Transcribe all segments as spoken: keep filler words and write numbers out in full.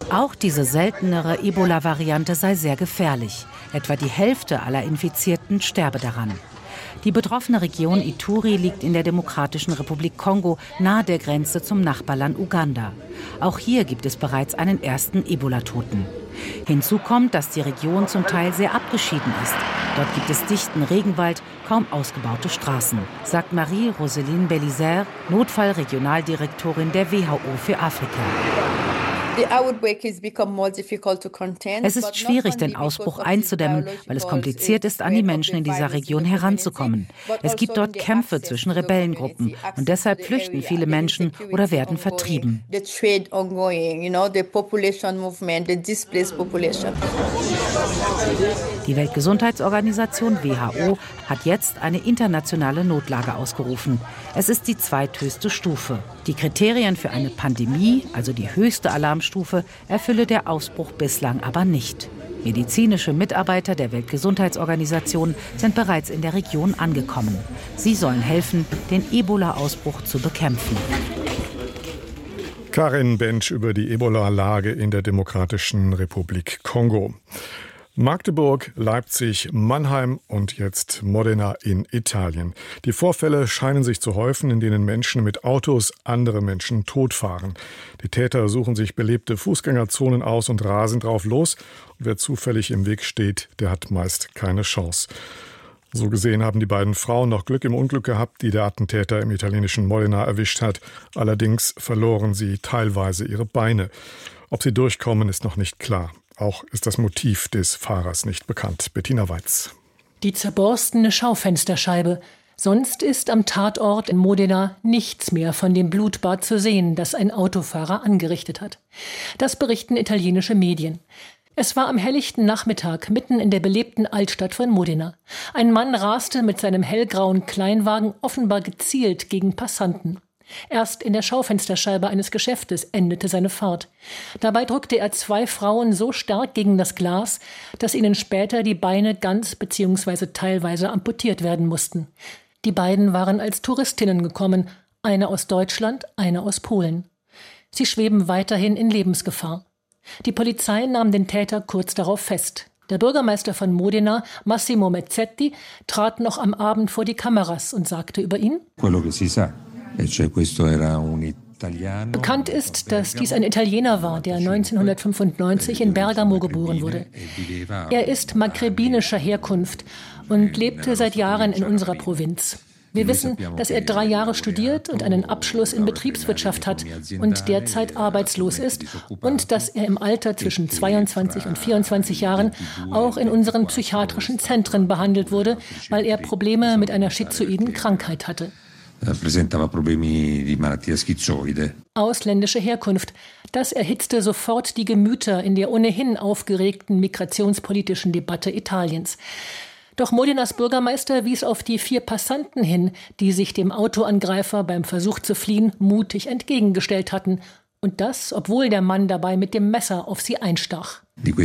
Auch diese seltenere Ebola-Variante sei sehr gefährlich. Etwa die Hälfte aller Infizierten sterbe daran. Die betroffene Region Ituri liegt in der Demokratischen Republik Kongo, nahe der Grenze zum Nachbarland Uganda. Auch hier gibt es bereits einen ersten Ebola-Toten. Hinzu kommt, dass die Region zum Teil sehr abgeschieden ist. Dort gibt es dichten Regenwald, kaum ausgebaute Straßen, sagt Marie-Roseline Bellizer, Notfallregionaldirektorin der W H O für Afrika. Es ist schwierig, den Ausbruch einzudämmen, weil es kompliziert ist, an die Menschen in dieser Region heranzukommen. Es gibt dort Kämpfe zwischen Rebellengruppen und deshalb flüchten viele Menschen oder werden vertrieben. Die Weltgesundheitsorganisation W H O hat jetzt eine internationale Notlage ausgerufen. Es ist die zweithöchste Stufe. Die Kriterien für eine Pandemie, also die höchste Alarmstufe, erfülle der Ausbruch bislang aber nicht. Medizinische Mitarbeiter der Weltgesundheitsorganisation sind bereits in der Region angekommen. Sie sollen helfen, den Ebola-Ausbruch zu bekämpfen. Karin Bench über die Ebola-Lage in der Demokratischen Republik Kongo. Magdeburg, Leipzig, Mannheim und jetzt Modena in Italien. Die Vorfälle scheinen sich zu häufen, in denen Menschen mit Autos andere Menschen totfahren. Die Täter suchen sich belebte Fußgängerzonen aus und rasen drauf los. Und wer zufällig im Weg steht, der hat meist keine Chance. So gesehen haben die beiden Frauen noch Glück im Unglück gehabt, die der Attentäter im italienischen Modena erwischt hat. Allerdings verloren sie teilweise ihre Beine. Ob sie durchkommen, ist noch nicht klar. Auch ist das Motiv des Fahrers nicht bekannt. Bettina Weiz. Die zerborstene Schaufensterscheibe. Sonst ist am Tatort in Modena nichts mehr von dem Blutbad zu sehen, das ein Autofahrer angerichtet hat. Das berichten italienische Medien. Es war am helllichten Nachmittag mitten in der belebten Altstadt von Modena. Ein Mann raste mit seinem hellgrauen Kleinwagen offenbar gezielt gegen Passanten. Erst in der Schaufensterscheibe eines Geschäftes endete seine Fahrt. Dabei drückte er zwei Frauen so stark gegen das Glas, dass ihnen später die Beine ganz bzw. teilweise amputiert werden mussten. Die beiden waren als Touristinnen gekommen, eine aus Deutschland, eine aus Polen. Sie schweben weiterhin in Lebensgefahr. Die Polizei nahm den Täter kurz darauf fest. Der Bürgermeister von Modena, Massimo Mezzetti, trat noch am Abend vor die Kameras und sagte über ihn: Bekannt ist, dass dies ein Italiener war, der neunzehnhundertfünfundneunzig in Bergamo geboren wurde. Er ist maghrebinischer Herkunft und lebte seit Jahren in unserer Provinz. Wir wissen, dass er drei Jahre studiert und einen Abschluss in Betriebswirtschaft hat und derzeit arbeitslos ist und dass er im Alter zwischen zweiundzwanzig und vierundzwanzig Jahren auch in unseren psychiatrischen Zentren behandelt wurde, weil er Probleme mit einer schizoiden Krankheit hatte. Ausländische Herkunft. Das erhitzte sofort die Gemüter in der ohnehin aufgeregten migrationspolitischen Debatte Italiens. Doch Modenas Bürgermeister wies auf die vier Passanten hin, die sich dem Autoangreifer beim Versuch zu fliehen mutig entgegengestellt hatten. Und das, obwohl der Mann dabei mit dem Messer auf sie einstach.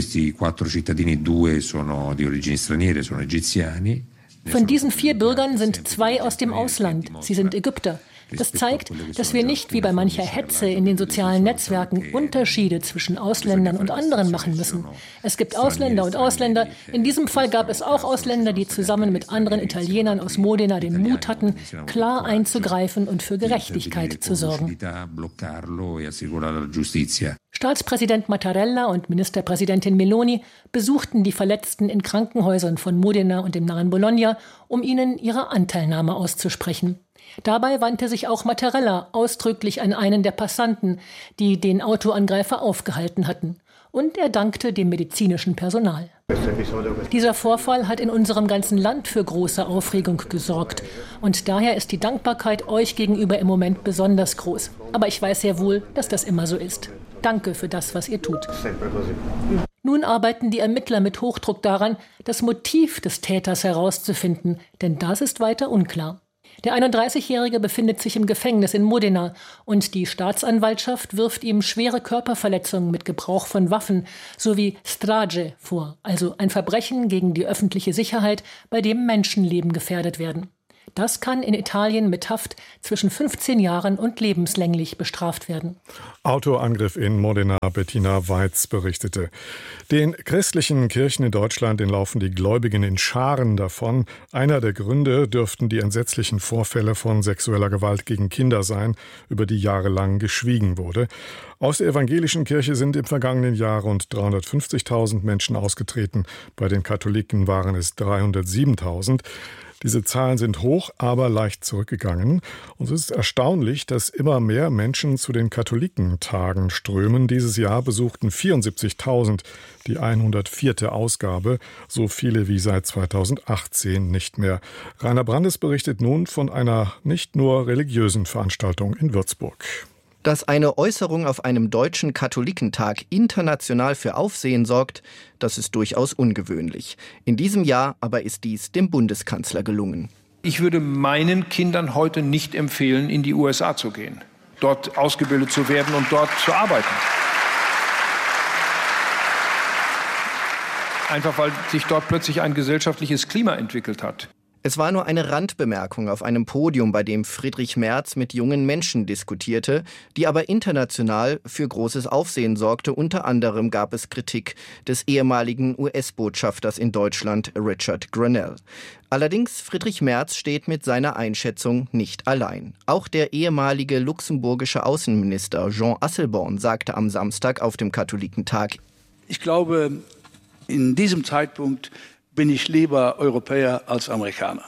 Von diesen vier Bürgern sind zwei aus dem Ausland. Sie sind Ägypter. Das zeigt, dass wir nicht wie bei mancher Hetze in den sozialen Netzwerken Unterschiede zwischen Ausländern und anderen machen müssen. Es gibt Ausländer und Ausländer. In diesem Fall gab es auch Ausländer, die zusammen mit anderen Italienern aus Modena den Mut hatten, klar einzugreifen und für Gerechtigkeit zu sorgen. Staatspräsident Mattarella und Ministerpräsidentin Meloni besuchten die Verletzten in Krankenhäusern von Modena und dem nahen Bologna, um ihnen ihre Anteilnahme auszusprechen. Dabei wandte sich auch Mattarella ausdrücklich an einen der Passanten, die den Autoangreifer aufgehalten hatten. Und er dankte dem medizinischen Personal. Dieser Vorfall hat in unserem ganzen Land für große Aufregung gesorgt. Und daher ist die Dankbarkeit euch gegenüber im Moment besonders groß. Aber ich weiß sehr wohl, dass das immer so ist. Danke für das, was ihr tut. Nun arbeiten die Ermittler mit Hochdruck daran, das Motiv des Täters herauszufinden, denn das ist weiter unklar. Der einunddreißigjährige befindet sich im Gefängnis in Modena und die Staatsanwaltschaft wirft ihm schwere Körperverletzungen mit Gebrauch von Waffen sowie Strage vor, also ein Verbrechen gegen die öffentliche Sicherheit, bei dem Menschenleben gefährdet werden. Das kann in Italien mit Haft zwischen fünfzehn Jahren und lebenslänglich bestraft werden. Autoangriff in Modena, Bettina Weitz berichtete. Den christlichen Kirchen in Deutschland laufen die Gläubigen in Scharen davon. Einer der Gründe dürften die entsetzlichen Vorfälle von sexueller Gewalt gegen Kinder sein, über die jahrelang geschwiegen wurde. Aus der evangelischen Kirche sind im vergangenen Jahr rund dreihundertfünfzigtausend Menschen ausgetreten. Bei den Katholiken waren es dreihundertsiebentausend. Diese Zahlen sind hoch, aber leicht zurückgegangen. Und es ist erstaunlich, dass immer mehr Menschen zu den Katholikentagen strömen. Dieses Jahr besuchten vierundsiebzigtausend die hundertvierte Ausgabe, so viele wie seit zweitausendachtzehn nicht mehr. Rainer Brandes berichtet nun von einer nicht nur religiösen Veranstaltung in Würzburg. Dass eine Äußerung auf einem deutschen Katholikentag international für Aufsehen sorgt, das ist durchaus ungewöhnlich. In diesem Jahr aber ist dies dem Bundeskanzler gelungen. Ich würde meinen Kindern heute nicht empfehlen, in die U S A zu gehen, dort ausgebildet zu werden und dort zu arbeiten. Einfach weil sich dort plötzlich ein gesellschaftliches Klima entwickelt hat. Es war nur eine Randbemerkung auf einem Podium, bei dem Friedrich Merz mit jungen Menschen diskutierte, die aber international für großes Aufsehen sorgte. Unter anderem gab es Kritik des ehemaligen U S-Botschafters in Deutschland, Richard Grenell. Allerdings, Friedrich Merz steht mit seiner Einschätzung nicht allein. Auch der ehemalige luxemburgische Außenminister Jean Asselborn sagte am Samstag auf dem Katholikentag: Ich glaube, in diesem Zeitpunkt bin ich lieber Europäer als Amerikaner.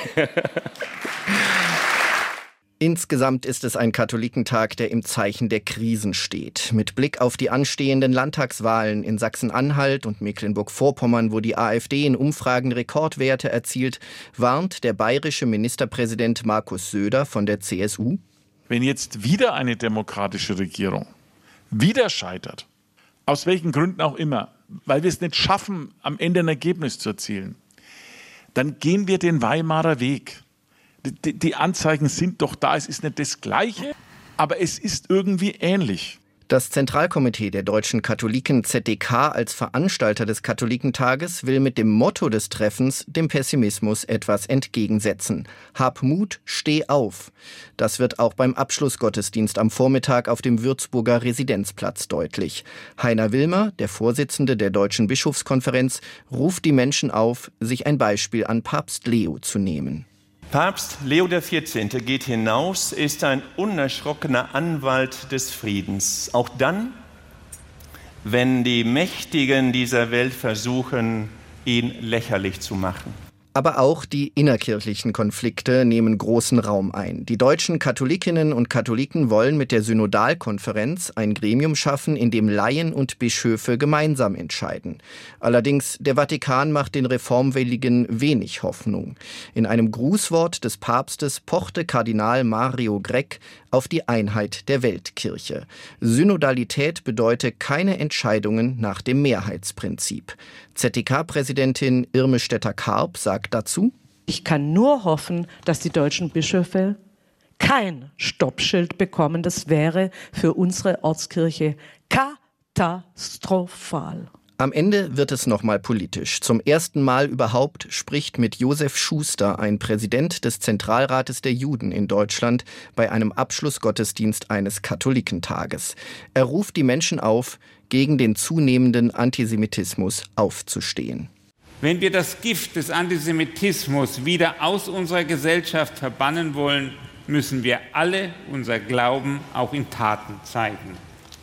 Insgesamt ist es ein Katholikentag, der im Zeichen der Krisen steht. Mit Blick auf die anstehenden Landtagswahlen in Sachsen-Anhalt und Mecklenburg-Vorpommern, wo die AfD in Umfragen Rekordwerte erzielt, warnt der bayerische Ministerpräsident Markus Söder von der C S U. Wenn jetzt wieder eine demokratische Regierung wieder scheitert, aus welchen Gründen auch immer, weil wir es nicht schaffen, am Ende ein Ergebnis zu erzielen, dann gehen wir den Weimarer Weg. Die, die Anzeichen sind doch da, es ist nicht das Gleiche, aber es ist irgendwie ähnlich. Das Zentralkomitee der deutschen Katholiken Z D K als Veranstalter des Katholikentages will mit dem Motto des Treffens dem Pessimismus etwas entgegensetzen. Hab Mut, steh auf. Das wird auch beim Abschlussgottesdienst am Vormittag auf dem Würzburger Residenzplatz deutlich. Heiner Wilmer, der Vorsitzende der Deutschen Bischofskonferenz, ruft die Menschen auf, sich ein Beispiel an Papst Leo zu nehmen. Papst Leo der vierzehnte geht hinaus, ist ein unerschrockener Anwalt des Friedens. Auch dann, wenn die Mächtigen dieser Welt versuchen, ihn lächerlich zu machen. Aber auch die innerkirchlichen Konflikte nehmen großen Raum ein. Die deutschen Katholikinnen und Katholiken wollen mit der Synodalkonferenz ein Gremium schaffen, in dem Laien und Bischöfe gemeinsam entscheiden. Allerdings, der Vatikan macht den Reformwilligen wenig Hoffnung. In einem Grußwort des Papstes pochte Kardinal Mario Grech auf die Einheit der Weltkirche. Synodalität bedeutet keine Entscheidungen nach dem Mehrheitsprinzip. Z D K-Präsidentin Irme Stetter-Karp sagt dazu: Ich kann nur hoffen, dass die deutschen Bischöfe kein Stoppschild bekommen. Das wäre für unsere Ortskirche katastrophal. Am Ende wird es nochmal politisch. Zum ersten Mal überhaupt spricht mit Josef Schuster, ein Präsident des Zentralrates der Juden in Deutschland, bei einem Abschlussgottesdienst eines Katholikentages. Er ruft die Menschen auf, gegen den zunehmenden Antisemitismus aufzustehen. Wenn wir das Gift des Antisemitismus wieder aus unserer Gesellschaft verbannen wollen, müssen wir alle unser Glauben auch in Taten zeigen.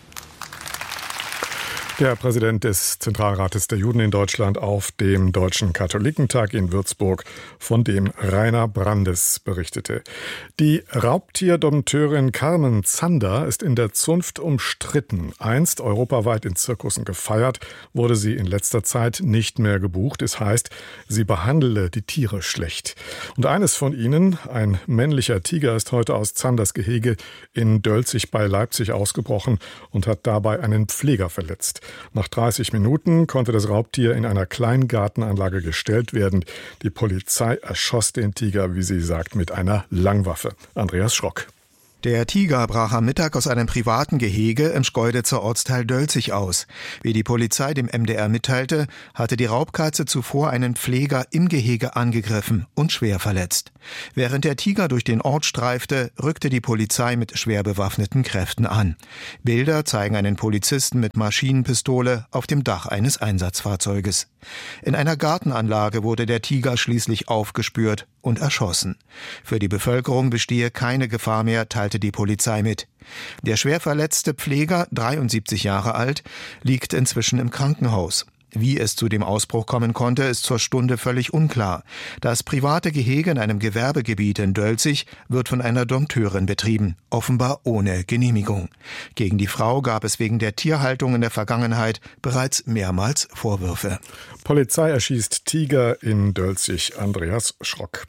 Der Präsident des Zentralrates der Juden in Deutschland auf dem Deutschen Katholikentag in Würzburg, von dem Rainer Brandes berichtete. Die Raubtierdompteurin Carmen Zander ist in der Zunft umstritten. Einst europaweit in Zirkussen gefeiert, wurde sie in letzter Zeit nicht mehr gebucht. Es heißt, sie behandele die Tiere schlecht. Und eines von ihnen, ein männlicher Tiger, ist heute aus Zanders Gehege in Dölzig bei Leipzig ausgebrochen und hat dabei einen Pfleger verletzt. Nach dreißig Minuten konnte das Raubtier in einer Kleingartenanlage gestellt werden. Die Polizei erschoss den Tiger, wie sie sagt, mit einer Langwaffe. Andreas Schrock. Der Tiger brach am Mittag aus einem privaten Gehege im Schkeuditzer Ortsteil Dölzig aus. Wie die Polizei dem M D R mitteilte, hatte die Raubkatze zuvor einen Pfleger im Gehege angegriffen und schwer verletzt. Während der Tiger durch den Ort streifte, rückte die Polizei mit schwer bewaffneten Kräften an. Bilder zeigen einen Polizisten mit Maschinenpistole auf dem Dach eines Einsatzfahrzeuges. In einer Gartenanlage wurde der Tiger schließlich aufgespürt und erschossen. Für die Bevölkerung bestehe keine Gefahr mehr, teilte die Polizei mit. Der schwer verletzte Pfleger, dreiundsiebzig Jahre alt, liegt inzwischen im Krankenhaus. Wie es zu dem Ausbruch kommen konnte, ist zur Stunde völlig unklar. Das private Gehege in einem Gewerbegebiet in Dölzig wird von einer Dompteurin betrieben, offenbar ohne Genehmigung. Gegen die Frau gab es wegen der Tierhaltung in der Vergangenheit bereits mehrmals Vorwürfe. Polizei erschießt Tiger in Dölzig. Andreas Schrock.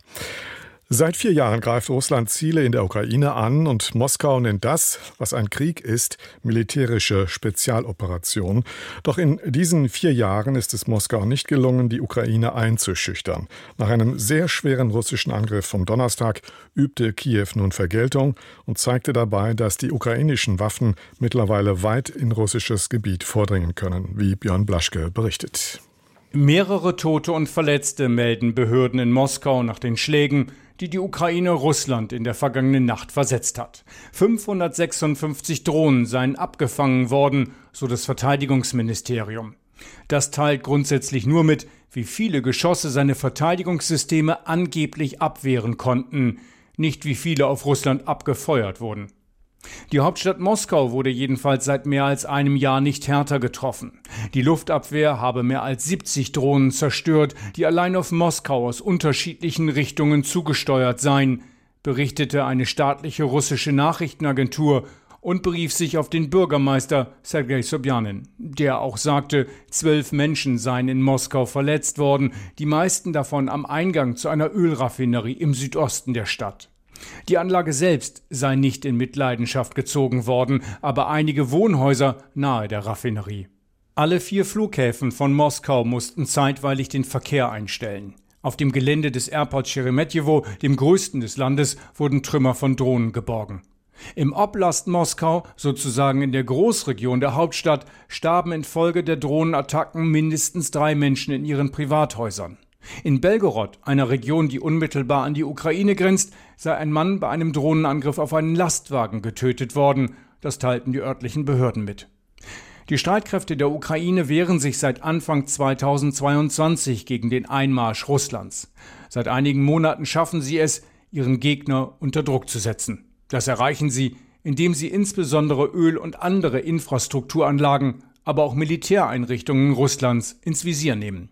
Seit vier Jahren greift Russland Ziele in der Ukraine an und Moskau nennt das, was ein Krieg ist, militärische Spezialoperation. Doch in diesen vier Jahren ist es Moskau nicht gelungen, die Ukraine einzuschüchtern. Nach einem sehr schweren russischen Angriff vom Donnerstag übte Kiew nun Vergeltung und zeigte dabei, dass die ukrainischen Waffen mittlerweile weit in russisches Gebiet vordringen können, wie Björn Blaschke berichtet. Mehrere Tote und Verletzte melden Behörden in Moskau nach den Schlägen, die die Ukraine Russland in der vergangenen Nacht versetzt hat. fünfhundertsechsundfünfzig Drohnen seien abgefangen worden, so das Verteidigungsministerium. Das teilt grundsätzlich nur mit, wie viele Geschosse seine Verteidigungssysteme angeblich abwehren konnten, nicht wie viele auf Russland abgefeuert wurden. Die Hauptstadt Moskau wurde jedenfalls seit mehr als einem Jahr nicht härter getroffen. Die Luftabwehr habe mehr als siebzig Drohnen zerstört, die allein auf Moskau aus unterschiedlichen Richtungen zugesteuert seien, berichtete eine staatliche russische Nachrichtenagentur und berief sich auf den Bürgermeister Sergei Sobjanin, der auch sagte, zwölf Menschen seien in Moskau verletzt worden, die meisten davon am Eingang zu einer Ölraffinerie im Südosten der Stadt. Die Anlage selbst sei nicht in Mitleidenschaft gezogen worden, aber einige Wohnhäuser nahe der Raffinerie. Alle vier Flughäfen von Moskau mussten zeitweilig den Verkehr einstellen. Auf dem Gelände des Airport Sheremetyevo, dem größten des Landes, wurden Trümmer von Drohnen geborgen. Im Oblast Moskau, sozusagen in der Großregion der Hauptstadt, starben infolge der Drohnenattacken mindestens drei Menschen in ihren Privathäusern. In Belgorod, einer Region, die unmittelbar an die Ukraine grenzt, sei ein Mann bei einem Drohnenangriff auf einen Lastwagen getötet worden. Das teilten die örtlichen Behörden mit. Die Streitkräfte der Ukraine wehren sich seit Anfang zweitausendzweiundzwanzig gegen den Einmarsch Russlands. Seit einigen Monaten schaffen sie es, ihren Gegner unter Druck zu setzen. Das erreichen sie, indem sie insbesondere Öl- und andere Infrastrukturanlagen, aber auch Militäreinrichtungen Russlands ins Visier nehmen.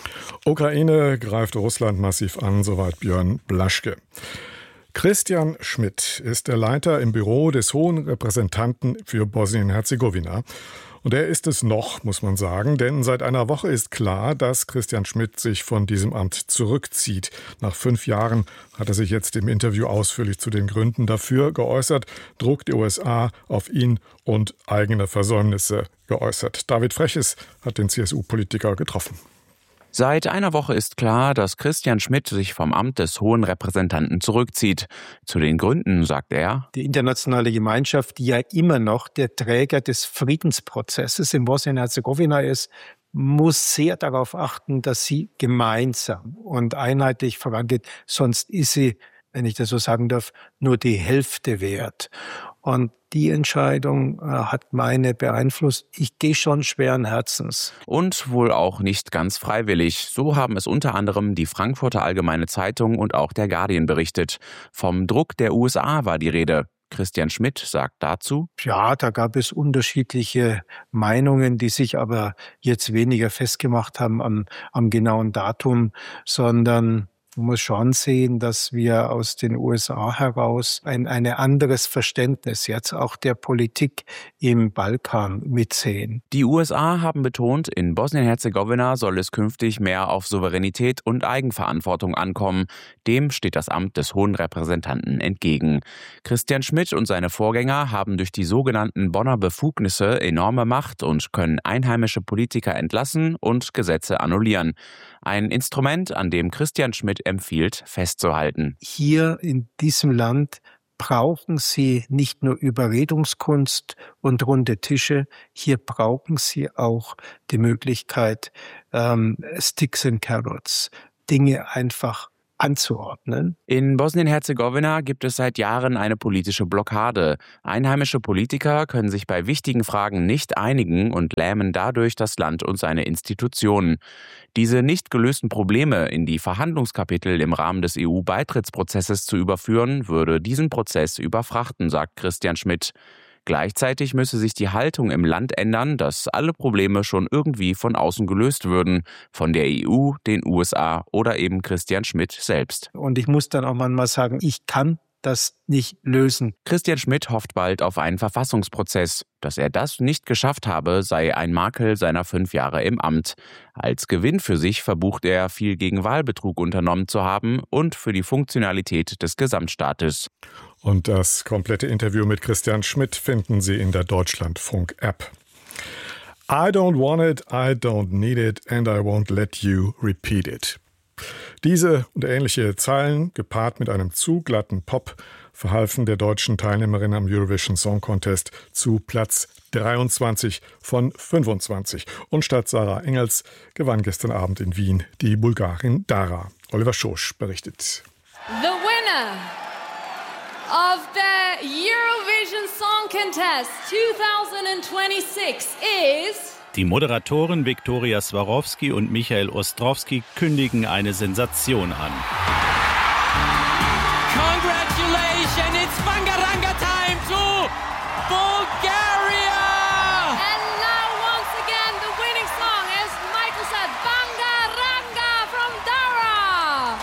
Ukraine greift Russland massiv an, soweit Björn Blaschke. Christian Schmidt ist der Leiter im Büro des Hohen Repräsentanten für Bosnien-Herzegowina. Und er ist es noch, muss man sagen, denn seit einer Woche ist klar, dass Christian Schmidt sich von diesem Amt zurückzieht. Nach fünf Jahren hat er sich jetzt im Interview ausführlich zu den Gründen dafür geäußert, Druck der U S A auf ihn und eigene Versäumnisse geäußert. David Freches hat den C S U-Politiker getroffen. Seit einer Woche ist klar, dass Christian Schmidt sich vom Amt des Hohen Repräsentanten zurückzieht. Zu den Gründen sagt er: Die internationale Gemeinschaft, die ja immer noch der Träger des Friedensprozesses in Bosnien-Herzegowina ist, muss sehr darauf achten, dass sie gemeinsam und einheitlich vorangeht. Sonst ist sie, wenn ich das so sagen darf, nur die Hälfte wert. Und die Entscheidung äh, hat meine beeinflusst. Ich gehe schon schweren Herzens. Und wohl auch nicht ganz freiwillig. So haben es unter anderem die Frankfurter Allgemeine Zeitung und auch der Guardian berichtet. Vom Druck der U S A war die Rede. Christian Schmidt sagt dazu: Ja, da gab es unterschiedliche Meinungen, die sich aber jetzt weniger festgemacht haben am, am genauen Datum, sondern man muss schon sehen, dass wir aus den U S A heraus ein, ein anderes Verständnis jetzt auch der Politik im Balkan mitsehen. Die U S A haben betont, in Bosnien-Herzegowina soll es künftig mehr auf Souveränität und Eigenverantwortung ankommen. Dem steht das Amt des Hohen Repräsentanten entgegen. Christian Schmidt und seine Vorgänger haben durch die sogenannten Bonner Befugnisse enorme Macht und können einheimische Politiker entlassen und Gesetze annullieren. Ein Instrument, an dem Christian Schmidt empfiehlt, festzuhalten. Hier in diesem Land brauchen Sie nicht nur Überredungskunst und runde Tische, hier brauchen Sie auch die Möglichkeit, ähm, Sticks and Carrots, Dinge einfach anzuordnen. In Bosnien-Herzegowina gibt es seit Jahren eine politische Blockade. Einheimische Politiker können sich bei wichtigen Fragen nicht einigen und lähmen dadurch das Land und seine Institutionen. Diese nicht gelösten Probleme in die Verhandlungskapitel im Rahmen des E U-Beitrittsprozesses zu überführen, würde diesen Prozess überfrachten, sagt Christian Schmidt. Gleichzeitig müsse sich die Haltung im Land ändern, dass alle Probleme schon irgendwie von außen gelöst würden, von der E U, den U S A oder eben Christian Schmidt selbst. Und ich muss dann auch manchmal sagen, ich kann das nicht lösen. Christian Schmidt hofft bald auf einen Verfassungsprozess. Dass er das nicht geschafft habe, sei ein Makel seiner fünf Jahre im Amt. Als Gewinn für sich verbucht er, viel gegen Wahlbetrug unternommen zu haben und für die Funktionalität des Gesamtstaates. Und das komplette Interview mit Christian Schmidt finden Sie in der Deutschlandfunk-App. I don't want it, I don't need it and I won't let you repeat it. Diese und ähnliche Zeilen, gepaart mit einem zu glatten Pop, verhalfen der deutschen Teilnehmerin am Eurovision Song Contest zu Platz dreiundzwanzig von fünfundzwanzig. Und statt Sarah Engels gewann gestern Abend in Wien die Bulgarin Dara. Oliver Schosch berichtet. The winner of the Eurovision Song Contest twenty twenty-six is... Die Moderatoren Viktoria Swarovski und Michael Ostrowski kündigen eine Sensation an. Congratulations, it's Bangaranga time to Bulgaria! And now once again the winning song, as Michael said, Bangaranga from Dara!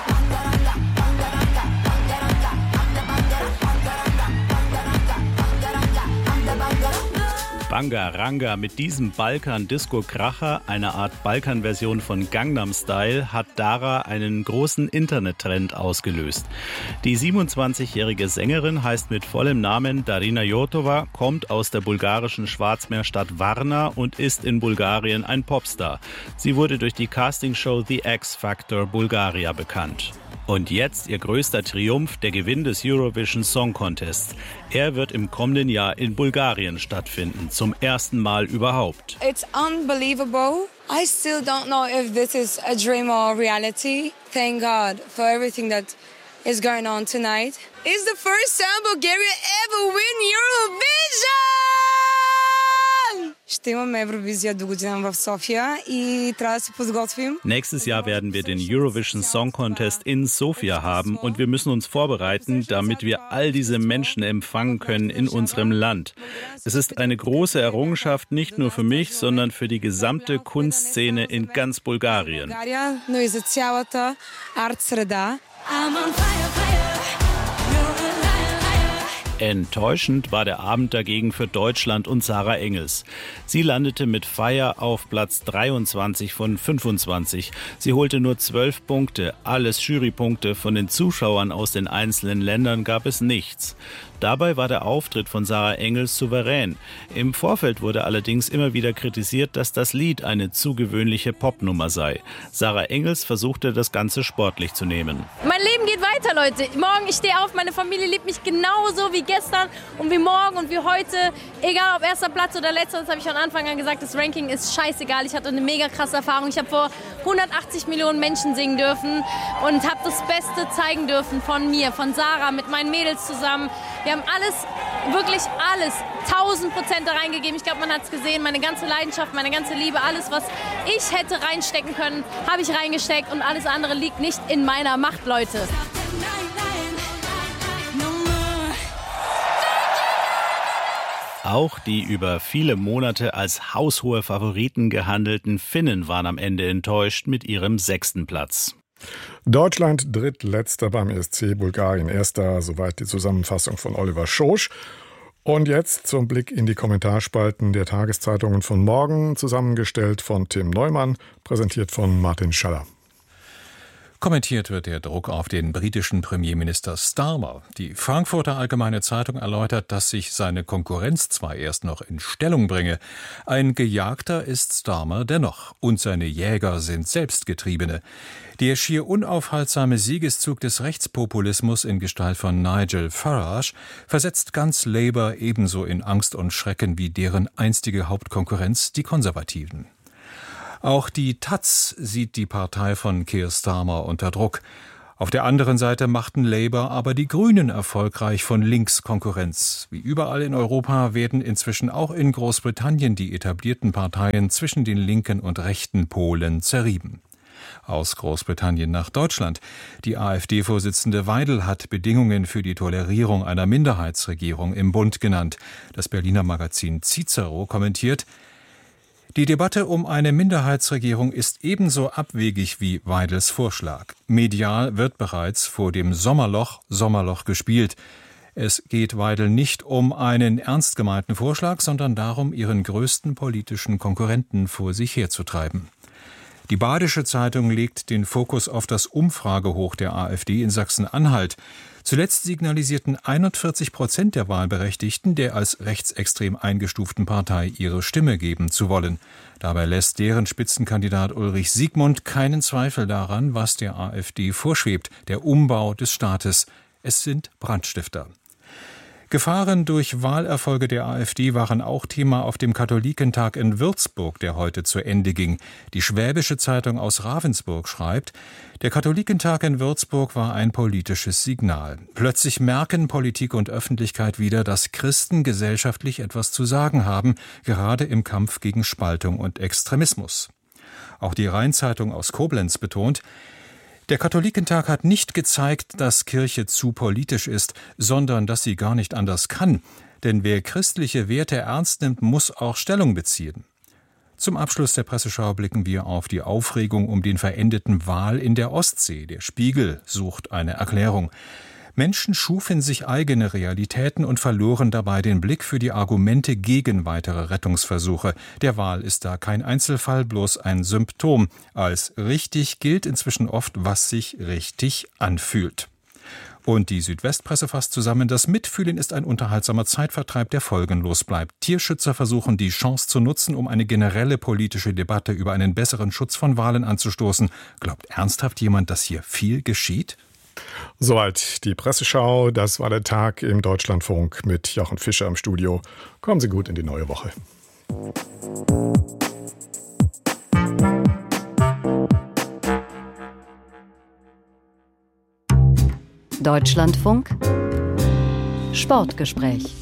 Bangaranga mit diesem Balkan-Disco-Kracher, eine Art Balkan-Version von Gangnam Style, hat Dara einen großen Internettrend ausgelöst. Die siebenundzwanzigjährige Sängerin heißt mit vollem Namen Darina Jotova, kommt aus der bulgarischen Schwarzmeerstadt Varna und ist in Bulgarien ein Popstar. Sie wurde durch die Castingshow The X Factor Bulgaria bekannt. Und jetzt ihr größter Triumph, der Gewinn des Eurovision Song Contests. Er wird im kommenden Jahr in Bulgarien stattfinden, zum ersten Mal überhaupt. It's unbelievable. I still don't know if this is a dream or reality. Thank God for everything that is going on tonight. It's the first time Bulgaria ever win Eurovision! Ще имаме Евровизия до година в София и трябва да се подготвим. Nächstes Jahr werden wir den Eurovision Song Contest in Sofia haben und wir müssen uns vorbereiten, damit wir all diese Menschen empfangen können in unserem Land. Es ist eine große Errungenschaft, nicht nur für mich, sondern für die gesamte Kunstszene in ganz Bulgarien. Но и за цялата арт-среда. Enttäuschend war der Abend dagegen für Deutschland und Sarah Engels. Sie landete mit Fire auf Platz dreiundzwanzig von fünfundzwanzig. Sie holte nur zwölf Punkte, alles Jurypunkte. Von den Zuschauern aus den einzelnen Ländern gab es nichts. Dabei war der Auftritt von Sarah Engels souverän. Im Vorfeld wurde allerdings immer wieder kritisiert, dass das Lied eine zu gewöhnliche Popnummer sei. Sarah Engels versuchte, das Ganze sportlich zu nehmen. Mein Leben geht weiter, Leute. Morgen, ich stehe auf, meine Familie liebt mich genauso wie gestern und wie morgen und wie heute. Egal ob erster Platz oder letzter, das habe ich von Anfang an gesagt, das Ranking ist scheißegal. Ich hatte eine mega krasse Erfahrung. Ich habe vor hundertachtzig Millionen Menschen singen dürfen und habe das Beste zeigen dürfen von mir, von Sarah, mit meinen Mädels zusammen. Wir haben alles, wirklich alles, tausend Prozent da reingegeben. Ich glaube, man hat es gesehen, meine ganze Leidenschaft, meine ganze Liebe, alles, was ich hätte reinstecken können, habe ich reingesteckt und alles andere liegt nicht in meiner Macht, Leute. Auch die über viele Monate als haushohe Favoriten gehandelten Finnen waren am Ende enttäuscht mit ihrem sechsten Platz. Deutschland drittletzter beim E S C, Bulgarien erster, soweit die Zusammenfassung von Oliver Schosch. Und jetzt zum Blick in die Kommentarspalten der Tageszeitungen von morgen, zusammengestellt von Tim Neumann, präsentiert von Martin Schaller. Kommentiert wird der Druck auf den britischen Premierminister Starmer. Die Frankfurter Allgemeine Zeitung erläutert, dass sich seine Konkurrenz zwar erst noch in Stellung bringe. Ein Gejagter ist Starmer dennoch und seine Jäger sind Selbstgetriebene. Der schier unaufhaltsame Siegeszug des Rechtspopulismus in Gestalt von Nigel Farage versetzt ganz Labour ebenso in Angst und Schrecken wie deren einstige Hauptkonkurrenz, die Konservativen. Auch die Taz sieht die Partei von Keir Starmer unter Druck. Auf der anderen Seite machten Labour aber die Grünen erfolgreich von links Konkurrenz. Wie überall in Europa werden inzwischen auch in Großbritannien die etablierten Parteien zwischen den linken und rechten Polen zerrieben. Aus Großbritannien nach Deutschland. Die AfD-Vorsitzende Weidel hat Bedingungen für die Tolerierung einer Minderheitsregierung im Bund genannt. Das Berliner Magazin Cicero kommentiert: Die Debatte um eine Minderheitsregierung ist ebenso abwegig wie Weidels Vorschlag. Medial wird bereits vor dem Sommerloch Sommerloch gespielt. Es geht Weidel nicht um einen ernst gemeinten Vorschlag, sondern darum, ihren größten politischen Konkurrenten vor sich herzutreiben. Die Badische Zeitung legt den Fokus auf das Umfragehoch der AfD in Sachsen-Anhalt. Zuletzt signalisierten einundvierzig Prozent der Wahlberechtigten, der als rechtsextrem eingestuften Partei ihre Stimme geben zu wollen. Dabei lässt deren Spitzenkandidat Ulrich Siegmund keinen Zweifel daran, was der AfD vorschwebt: der Umbau des Staates. Es sind Brandstifter. Gefahren durch Wahlerfolge der AfD waren auch Thema auf dem Katholikentag in Würzburg, der heute zu Ende ging. Die Schwäbische Zeitung aus Ravensburg schreibt: Der Katholikentag in Würzburg war ein politisches Signal. Plötzlich merken Politik und Öffentlichkeit wieder, dass Christen gesellschaftlich etwas zu sagen haben, gerade im Kampf gegen Spaltung und Extremismus. Auch die Rheinzeitung aus Koblenz betont: Der Katholikentag hat nicht gezeigt, dass Kirche zu politisch ist, sondern dass sie gar nicht anders kann. Denn wer christliche Werte ernst nimmt, muss auch Stellung beziehen. Zum Abschluss der Presseschau blicken wir auf die Aufregung um den verendeten Wal in der Ostsee. Der Spiegel sucht eine Erklärung. Menschen schufen sich eigene Realitäten und verloren dabei den Blick für die Argumente gegen weitere Rettungsversuche. Der Wal ist da kein Einzelfall, bloß ein Symptom. Als richtig gilt inzwischen oft, was sich richtig anfühlt. Und die Südwestpresse fasst zusammen: Das Mitfühlen ist ein unterhaltsamer Zeitvertreib, der folgenlos bleibt. Tierschützer versuchen, die Chance zu nutzen, um eine generelle politische Debatte über einen besseren Schutz von Walen anzustoßen. Glaubt ernsthaft jemand, dass hier viel geschieht? Soweit die Presseschau. Das war der Tag im Deutschlandfunk mit Jochen Fischer im Studio. Kommen Sie gut in die neue Woche. Deutschlandfunk Sportgespräch.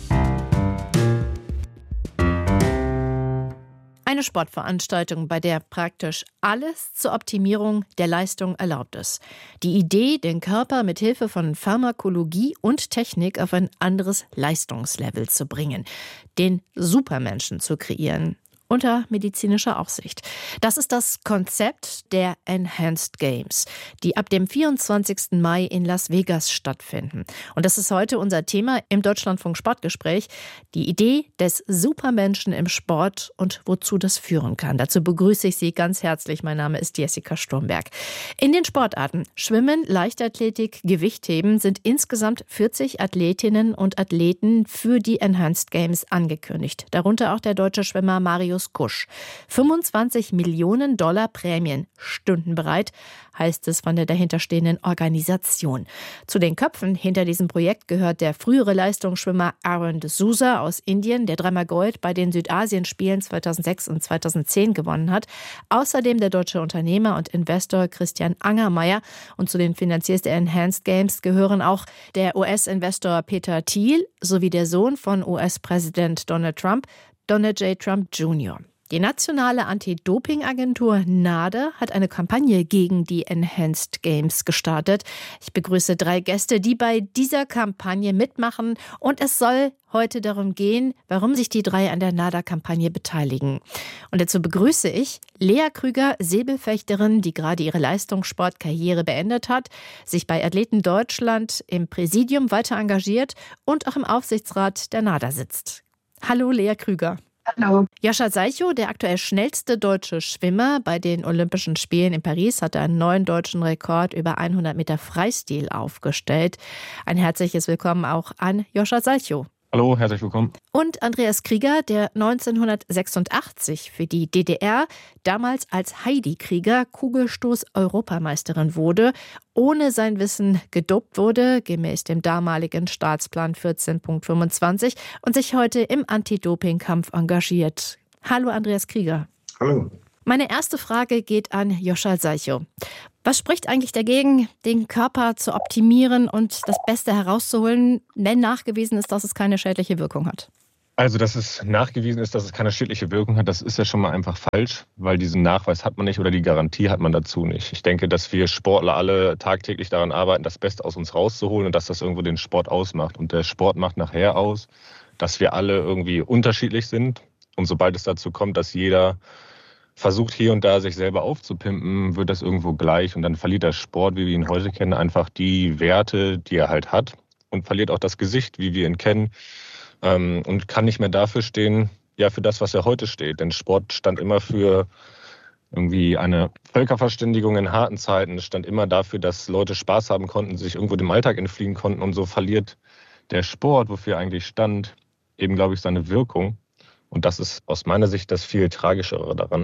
Eine Sportveranstaltung, bei der praktisch alles zur Optimierung der Leistung erlaubt ist. Die Idee, den Körper mit Hilfe von Pharmakologie und Technik auf ein anderes Leistungslevel zu bringen, den Supermenschen zu kreieren. Unter medizinischer Aufsicht. Das ist das Konzept der Enhanced Games, die ab dem vierundzwanzigsten Mai in Las Vegas stattfinden. Und das ist heute unser Thema im Deutschlandfunk Sportgespräch. Die Idee des Supermenschen im Sport und wozu das führen kann. Dazu begrüße ich Sie ganz herzlich. Mein Name ist Jessica Sturmberg. In den Sportarten Schwimmen, Leichtathletik, Gewichtheben sind insgesamt vierzig Athletinnen und Athleten für die Enhanced Games angekündigt. Darunter auch der deutsche Schwimmer Marius Kusch. fünfundzwanzig Millionen Dollar Prämien stünden bereit, heißt es von der dahinterstehenden Organisation. Zu den Köpfen hinter diesem Projekt gehört der frühere Leistungsschwimmer Aaron D'Souza aus Indien, der dreimal Gold bei den Südasienspielen zweitausendsechs und zweitausendzehn gewonnen hat. Außerdem der deutsche Unternehmer und Investor Christian Angermayer. Und zu den Finanziers der Enhanced Games gehören auch der U S-Investor Peter Thiel sowie der Sohn von U S-Präsident Donald Trump, Donald J. Trump Junior Die nationale Anti-Doping-Agentur NADA hat eine Kampagne gegen die Enhanced Games gestartet. Ich begrüße drei Gäste, die bei dieser Kampagne mitmachen. Und es soll heute darum gehen, warum sich die drei an der NADA-Kampagne beteiligen. Und dazu begrüße ich Lea Krüger, Säbelfechterin, die gerade ihre Leistungssportkarriere beendet hat, sich bei Athleten Deutschland im Präsidium weiter engagiert und auch im Aufsichtsrat der NADA sitzt. Hallo Lea Krüger. Hallo. Joscha Seicho, der aktuell schnellste deutsche Schwimmer bei den Olympischen Spielen in Paris, hatte einen neuen deutschen Rekord über hundert Meter Freistil aufgestellt. Ein herzliches Willkommen auch an Joscha Seicho. Hallo, herzlich willkommen. Und Andreas Krieger, der neunzehnhundertsechsundachtzig für die D D R damals als Heidi Krieger Kugelstoß-Europameisterin wurde, ohne sein Wissen gedopt wurde, gemäß dem damaligen Staatsplan vierzehn Punkt fünfundzwanzig und sich heute im Anti-Doping-Kampf engagiert. Hallo Andreas Krieger. Hallo. Meine erste Frage geht an Joscha Seicho. Was spricht eigentlich dagegen, den Körper zu optimieren und das Beste herauszuholen, wenn nachgewiesen ist, dass es keine schädliche Wirkung hat? Also, dass es nachgewiesen ist, dass es keine schädliche Wirkung hat, das ist ja schon mal einfach falsch, weil diesen Nachweis hat man nicht oder die Garantie hat man dazu nicht. Ich denke, dass wir Sportler alle tagtäglich daran arbeiten, das Beste aus uns rauszuholen und dass das irgendwo den Sport ausmacht. Und der Sport macht nachher aus, dass wir alle irgendwie unterschiedlich sind. Und sobald es dazu kommt, dass jeder versucht hier und da sich selber aufzupimpen, wird das irgendwo gleich. Und dann verliert der Sport, wie wir ihn heute kennen, einfach die Werte, die er halt hat und verliert auch das Gesicht, wie wir ihn kennen. Und kann nicht mehr dafür stehen, ja, für das, was er heute steht. Denn Sport stand immer für irgendwie eine Völkerverständigung in harten Zeiten. Es stand immer dafür, dass Leute Spaß haben konnten, sich irgendwo dem Alltag entfliehen konnten. Und so verliert der Sport, wofür er eigentlich stand, eben, glaube ich, seine Wirkung. Und das ist aus meiner Sicht das viel Tragischere daran.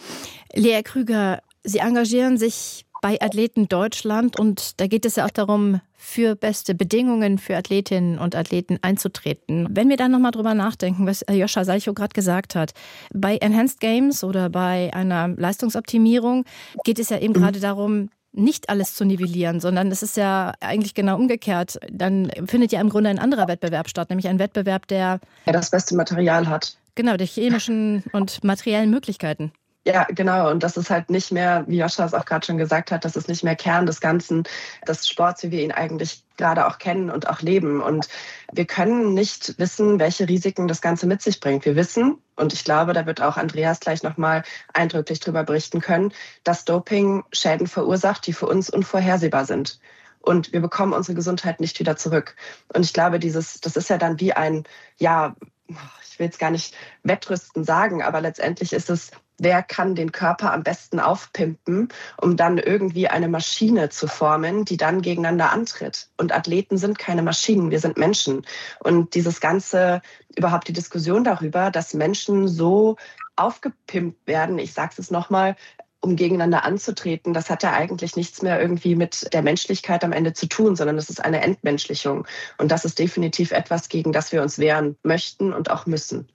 Lea Krüger, Sie engagieren sich bei Athleten Deutschland und da geht es ja auch darum, für beste Bedingungen für Athletinnen und Athleten einzutreten. Wenn wir dann nochmal drüber nachdenken, was Joscha Seicho gerade gesagt hat, bei Enhanced Games oder bei einer Leistungsoptimierung geht es ja eben mhm. gerade darum, nicht alles zu nivellieren, sondern es ist ja eigentlich genau umgekehrt. Dann findet ja im Grunde ein anderer Wettbewerb statt, nämlich ein Wettbewerb, der ja, das beste Material hat. Genau, der chemischen und materiellen Möglichkeiten. Ja, genau. Und das ist halt nicht mehr, wie Joscha es auch gerade schon gesagt hat, das ist nicht mehr Kern des Ganzen, des Sports, wie wir ihn eigentlich gerade auch kennen und auch leben. Und wir können nicht wissen, welche Risiken das Ganze mit sich bringt. Wir wissen, und ich glaube, da wird auch Andreas gleich nochmal eindrücklich drüber berichten können, dass Doping Schäden verursacht, die für uns unvorhersehbar sind. Und wir bekommen unsere Gesundheit nicht wieder zurück. Und ich glaube, dieses, das ist ja dann wie ein, ja, ich will jetzt gar nicht Wettrüsten sagen, aber letztendlich ist es, wer kann den Körper am besten aufpimpen, um dann irgendwie eine Maschine zu formen, die dann gegeneinander antritt. Und Athleten sind keine Maschinen, wir sind Menschen. Und dieses ganze, überhaupt die Diskussion darüber, dass Menschen so aufgepimpt werden, ich sage es nochmal, um gegeneinander anzutreten, das hat ja eigentlich nichts mehr irgendwie mit der Menschlichkeit am Ende zu tun, sondern das ist eine Entmenschlichung. Und das ist definitiv etwas, gegen das wir uns wehren möchten und auch müssen.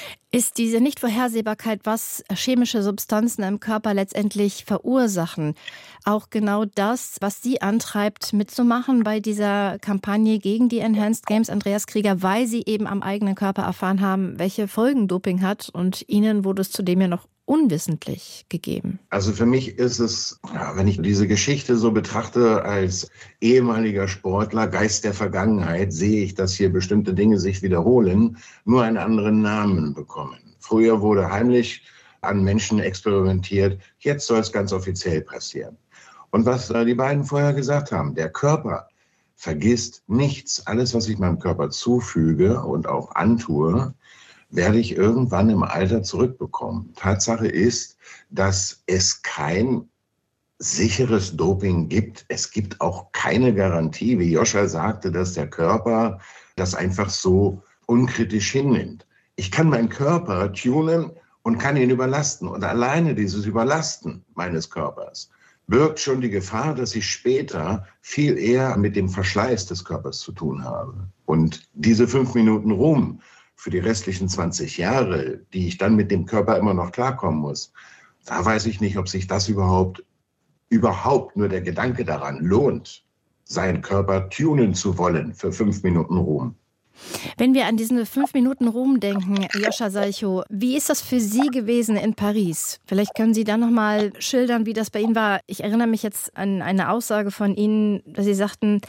Ist diese Nichtvorhersehbarkeit, was chemische Substanzen im Körper letztendlich verursachen, auch genau das, was Sie antreibt, mitzumachen bei dieser Kampagne gegen die Enhanced Games, Andreas Krieger, weil Sie eben am eigenen Körper erfahren haben, welche Folgen Doping hat und Ihnen wurde es zudem ja noch unwissentlich gegeben? Also für mich ist es, wenn ich diese Geschichte so betrachte, als ehemaliger Sportler, Geist der Vergangenheit, sehe ich, dass hier bestimmte Dinge sich wiederholen, nur einen anderen Namen bekommen. Früher wurde heimlich an Menschen experimentiert, jetzt soll es ganz offiziell passieren. Und was die beiden vorher gesagt haben, der Körper vergisst nichts. Alles, was ich meinem Körper zufüge und auch antue, werde ich irgendwann im Alter zurückbekommen. Tatsache ist, dass es kein sicheres Doping gibt. Es gibt auch keine Garantie, wie Joscha sagte, dass der Körper das einfach so unkritisch hinnimmt. Ich kann meinen Körper tunen und kann ihn überlasten. Und alleine dieses Überlasten meines Körpers birgt schon die Gefahr, dass ich später viel eher mit dem Verschleiß des Körpers zu tun habe. Und diese fünf Minuten Ruhm für die restlichen zwanzig Jahre, die ich dann mit dem Körper immer noch klarkommen muss, da weiß ich nicht, ob sich das überhaupt, überhaupt nur der Gedanke daran lohnt, seinen Körper tunen zu wollen für fünf Minuten Ruhm. Wenn wir an diesen fünf Minuten Ruhm denken, Joscha Seicho, wie ist das für Sie gewesen in Paris? Vielleicht können Sie da noch mal schildern, wie das bei Ihnen war. Ich erinnere mich jetzt an eine Aussage von Ihnen, dass Sie sagten,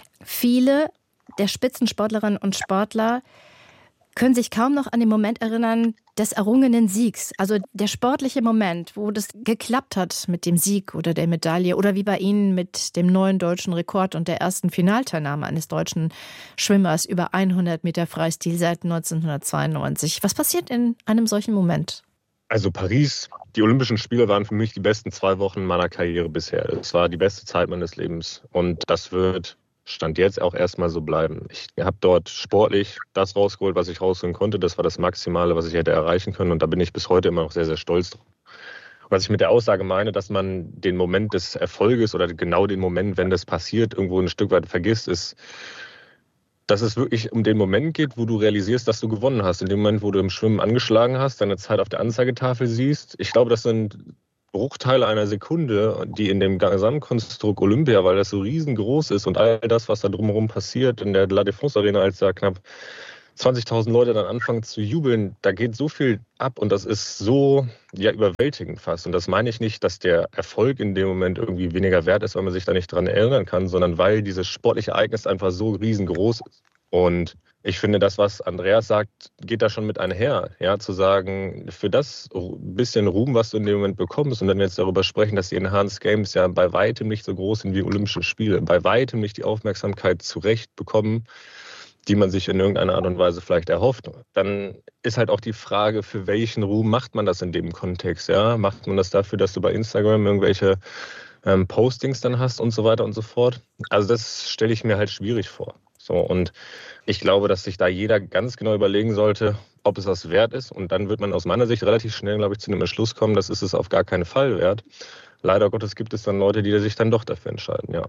viele der Spitzensportlerinnen und Sportler können sich kaum noch an den Moment erinnern des errungenen Siegs. Also der sportliche Moment, wo das geklappt hat mit dem Sieg oder der Medaille oder wie bei Ihnen mit dem neuen deutschen Rekord und der ersten Finalteilnahme eines deutschen Schwimmers über hundert Meter Freistil seit neunzehnhundertzweiundneunzig. Was passiert in einem solchen Moment? Also Paris, die Olympischen Spiele waren für mich die besten zwei Wochen meiner Karriere bisher. Es war die beste Zeit meines Lebens und das wird Stand jetzt auch erstmal so bleiben. Ich habe dort sportlich das rausgeholt, was ich rausholen konnte. Das war das Maximale, was ich hätte erreichen können. Und da bin ich bis heute immer noch sehr, sehr stolz drauf. Was ich mit der Aussage meine, dass man den Moment des Erfolges oder genau den Moment, wenn das passiert, irgendwo ein Stück weit vergisst, ist, dass es wirklich um den Moment geht, wo du realisierst, dass du gewonnen hast. In dem Moment, wo du im Schwimmen angeschlagen hast, deine Zeit auf der Anzeigetafel siehst. Ich glaube, das sind Bruchteile einer Sekunde, die in dem Gesamtkonstrukt Olympia, weil das so riesengroß ist und all das, was da drumherum passiert, in der La Défense Arena, als da knapp zwanzigtausend Leute dann anfangen zu jubeln, da geht so viel ab und das ist so ja überwältigend fast. Und das meine ich nicht, dass der Erfolg in dem Moment irgendwie weniger wert ist, weil man sich da nicht dran erinnern kann, sondern weil dieses sportliche Ereignis einfach so riesengroß ist. Und ich finde, das, was Andreas sagt, geht da schon mit einher. Ja, zu sagen, für das bisschen Ruhm, was du in dem Moment bekommst, und dann jetzt darüber sprechen, dass die Enhanced Games ja bei weitem nicht so groß sind wie Olympische Spiele, bei weitem nicht die Aufmerksamkeit zurecht bekommen, die man sich in irgendeiner Art und Weise vielleicht erhofft. Dann ist halt auch die Frage, für welchen Ruhm macht man das in dem Kontext? Ja? Macht man das dafür, dass du bei Instagram irgendwelche ähm, Postings dann hast und so weiter und so fort? Also das stelle ich mir halt schwierig vor. So, und ich glaube, dass sich da jeder ganz genau überlegen sollte, ob es das wert ist. Und dann wird man aus meiner Sicht relativ schnell, glaube ich, zu einem Entschluss kommen, das ist es auf gar keinen Fall wert. Leider Gottes gibt es dann Leute, die sich dann doch dafür entscheiden, ja.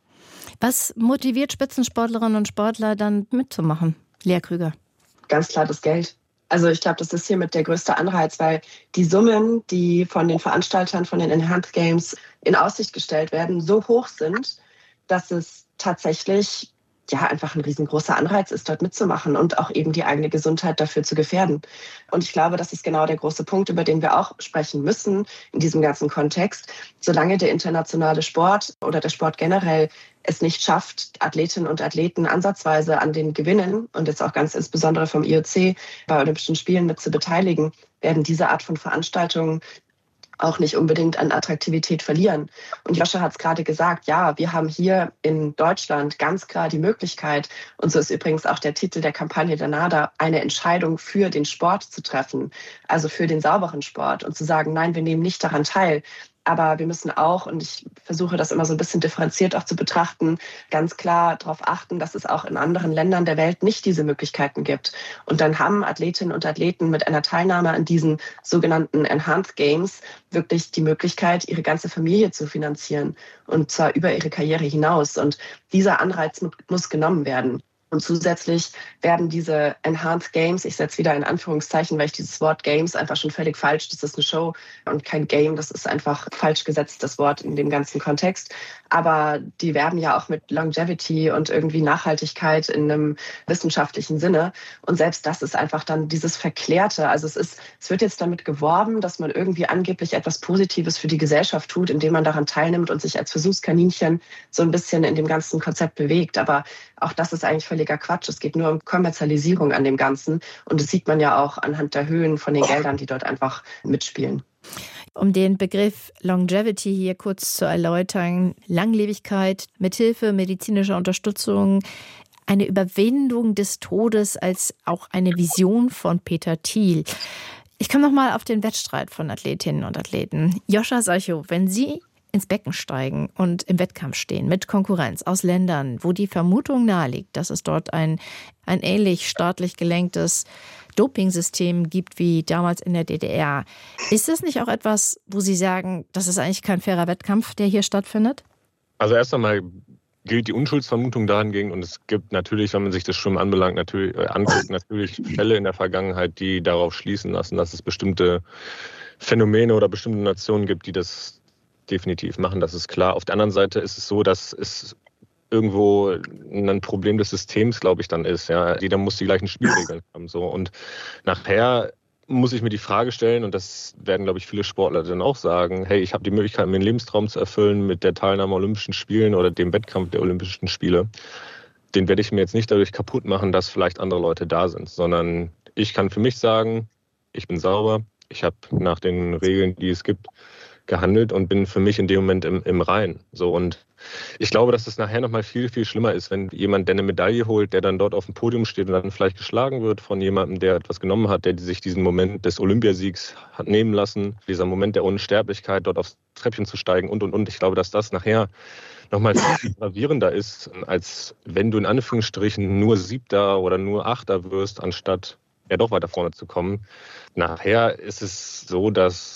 Was motiviert Spitzensportlerinnen und Sportler dann mitzumachen? Lea Krüger. Ganz klar das Geld. Also ich glaube, das ist hiermit der größte Anreiz, weil die Summen, die von den Veranstaltern von den Enhanced Games in Aussicht gestellt werden, so hoch sind, dass es tatsächlich ja einfach ein riesengroßer Anreiz ist, dort mitzumachen und auch eben die eigene Gesundheit dafür zu gefährden. Und ich glaube, das ist genau der große Punkt, über den wir auch sprechen müssen in diesem ganzen Kontext. Solange der internationale Sport oder der Sport generell es nicht schafft, Athletinnen und Athleten ansatzweise an den Gewinnen und jetzt auch ganz insbesondere vom I O C bei Olympischen Spielen mit zu beteiligen, werden diese Art von Veranstaltungen auch nicht unbedingt an Attraktivität verlieren. Und Joscha hat es gerade gesagt, ja, wir haben hier in Deutschland ganz klar die Möglichkeit, und so ist übrigens auch der Titel der Kampagne der NADA, eine Entscheidung für den Sport zu treffen, also für den sauberen Sport und zu sagen, nein, wir nehmen nicht daran teil. Aber wir müssen auch, und ich versuche das immer so ein bisschen differenziert auch zu betrachten, ganz klar darauf achten, dass es auch in anderen Ländern der Welt nicht diese Möglichkeiten gibt. Und dann haben Athletinnen und Athleten mit einer Teilnahme an diesen sogenannten Enhanced Games wirklich die Möglichkeit, ihre ganze Familie zu finanzieren. Und zwar über ihre Karriere hinaus. Und dieser Anreiz muss genommen werden. Und zusätzlich werden diese Enhanced Games, ich setze wieder in Anführungszeichen, weil ich dieses Wort Games einfach schon völlig falsch, das ist eine Show und kein Game, das ist einfach falsch gesetzt, das Wort in dem ganzen Kontext. Aber die werben ja auch mit Longevity und irgendwie Nachhaltigkeit in einem wissenschaftlichen Sinne. Und selbst das ist einfach dann dieses Verklärte. Also es ist, es wird jetzt damit geworben, dass man irgendwie angeblich etwas Positives für die Gesellschaft tut, indem man daran teilnimmt und sich als Versuchskaninchen so ein bisschen in dem ganzen Konzept bewegt. Aber auch das ist eigentlich völliger Quatsch. Es geht nur um Kommerzialisierung an dem Ganzen. Und das sieht man ja auch anhand der Höhen von den Geldern, die dort einfach mitspielen. Um den Begriff Longevity hier kurz zu erläutern, Langlebigkeit mithilfe medizinischer Unterstützung, eine Überwindung des Todes als auch eine Vision von Peter Thiel. Ich komme nochmal auf den Wettstreit von Athletinnen und Athleten. Joscha Salchow, wenn Sie ins Becken steigen und im Wettkampf stehen mit Konkurrenz aus Ländern, wo die Vermutung naheliegt, dass es dort ein, ein ähnlich staatlich gelenktes Dopingsystem gibt wie damals in der D D R. Ist das nicht auch etwas, wo Sie sagen, das ist eigentlich kein fairer Wettkampf, der hier stattfindet? Also erst einmal gilt die Unschuldsvermutung dahingehend und es gibt natürlich, wenn man sich das Schwimmen anbelangt, natürlich, äh, anguckt, natürlich Fälle in der Vergangenheit, die darauf schließen lassen, dass es bestimmte Phänomene oder bestimmte Nationen gibt, die das definitiv machen, das ist klar. Auf der anderen Seite ist es so, dass es irgendwo ein Problem des Systems, glaube ich, dann ist. Ja, jeder muss die gleichen Spielregeln haben. So. Und nachher muss ich mir die Frage stellen, und das werden, glaube ich, viele Sportler dann auch sagen, hey, ich habe die Möglichkeit, mir einen Lebenstraum zu erfüllen mit der Teilnahme an Olympischen Spielen oder dem Wettkampf der Olympischen Spiele. Den werde ich mir jetzt nicht dadurch kaputt machen, dass vielleicht andere Leute da sind, sondern ich kann für mich sagen, ich bin sauber, ich habe nach den Regeln, die es gibt, gehandelt und bin für mich in dem Moment im, im Reinen. So, und ich glaube, dass es nachher noch mal viel, viel schlimmer ist, wenn jemand, der eine Medaille holt, der dann dort auf dem Podium steht und dann vielleicht geschlagen wird von jemandem, der etwas genommen hat, der sich diesen Moment des Olympiasiegs hat nehmen lassen, dieser Moment der Unsterblichkeit, dort aufs Treppchen zu steigen und, und, und. Ich glaube, dass das nachher noch mal viel, viel gravierender ist, als wenn du in Anführungsstrichen nur Siebter oder nur Achter wirst, anstatt ja doch weiter vorne zu kommen. Nachher ist es so, dass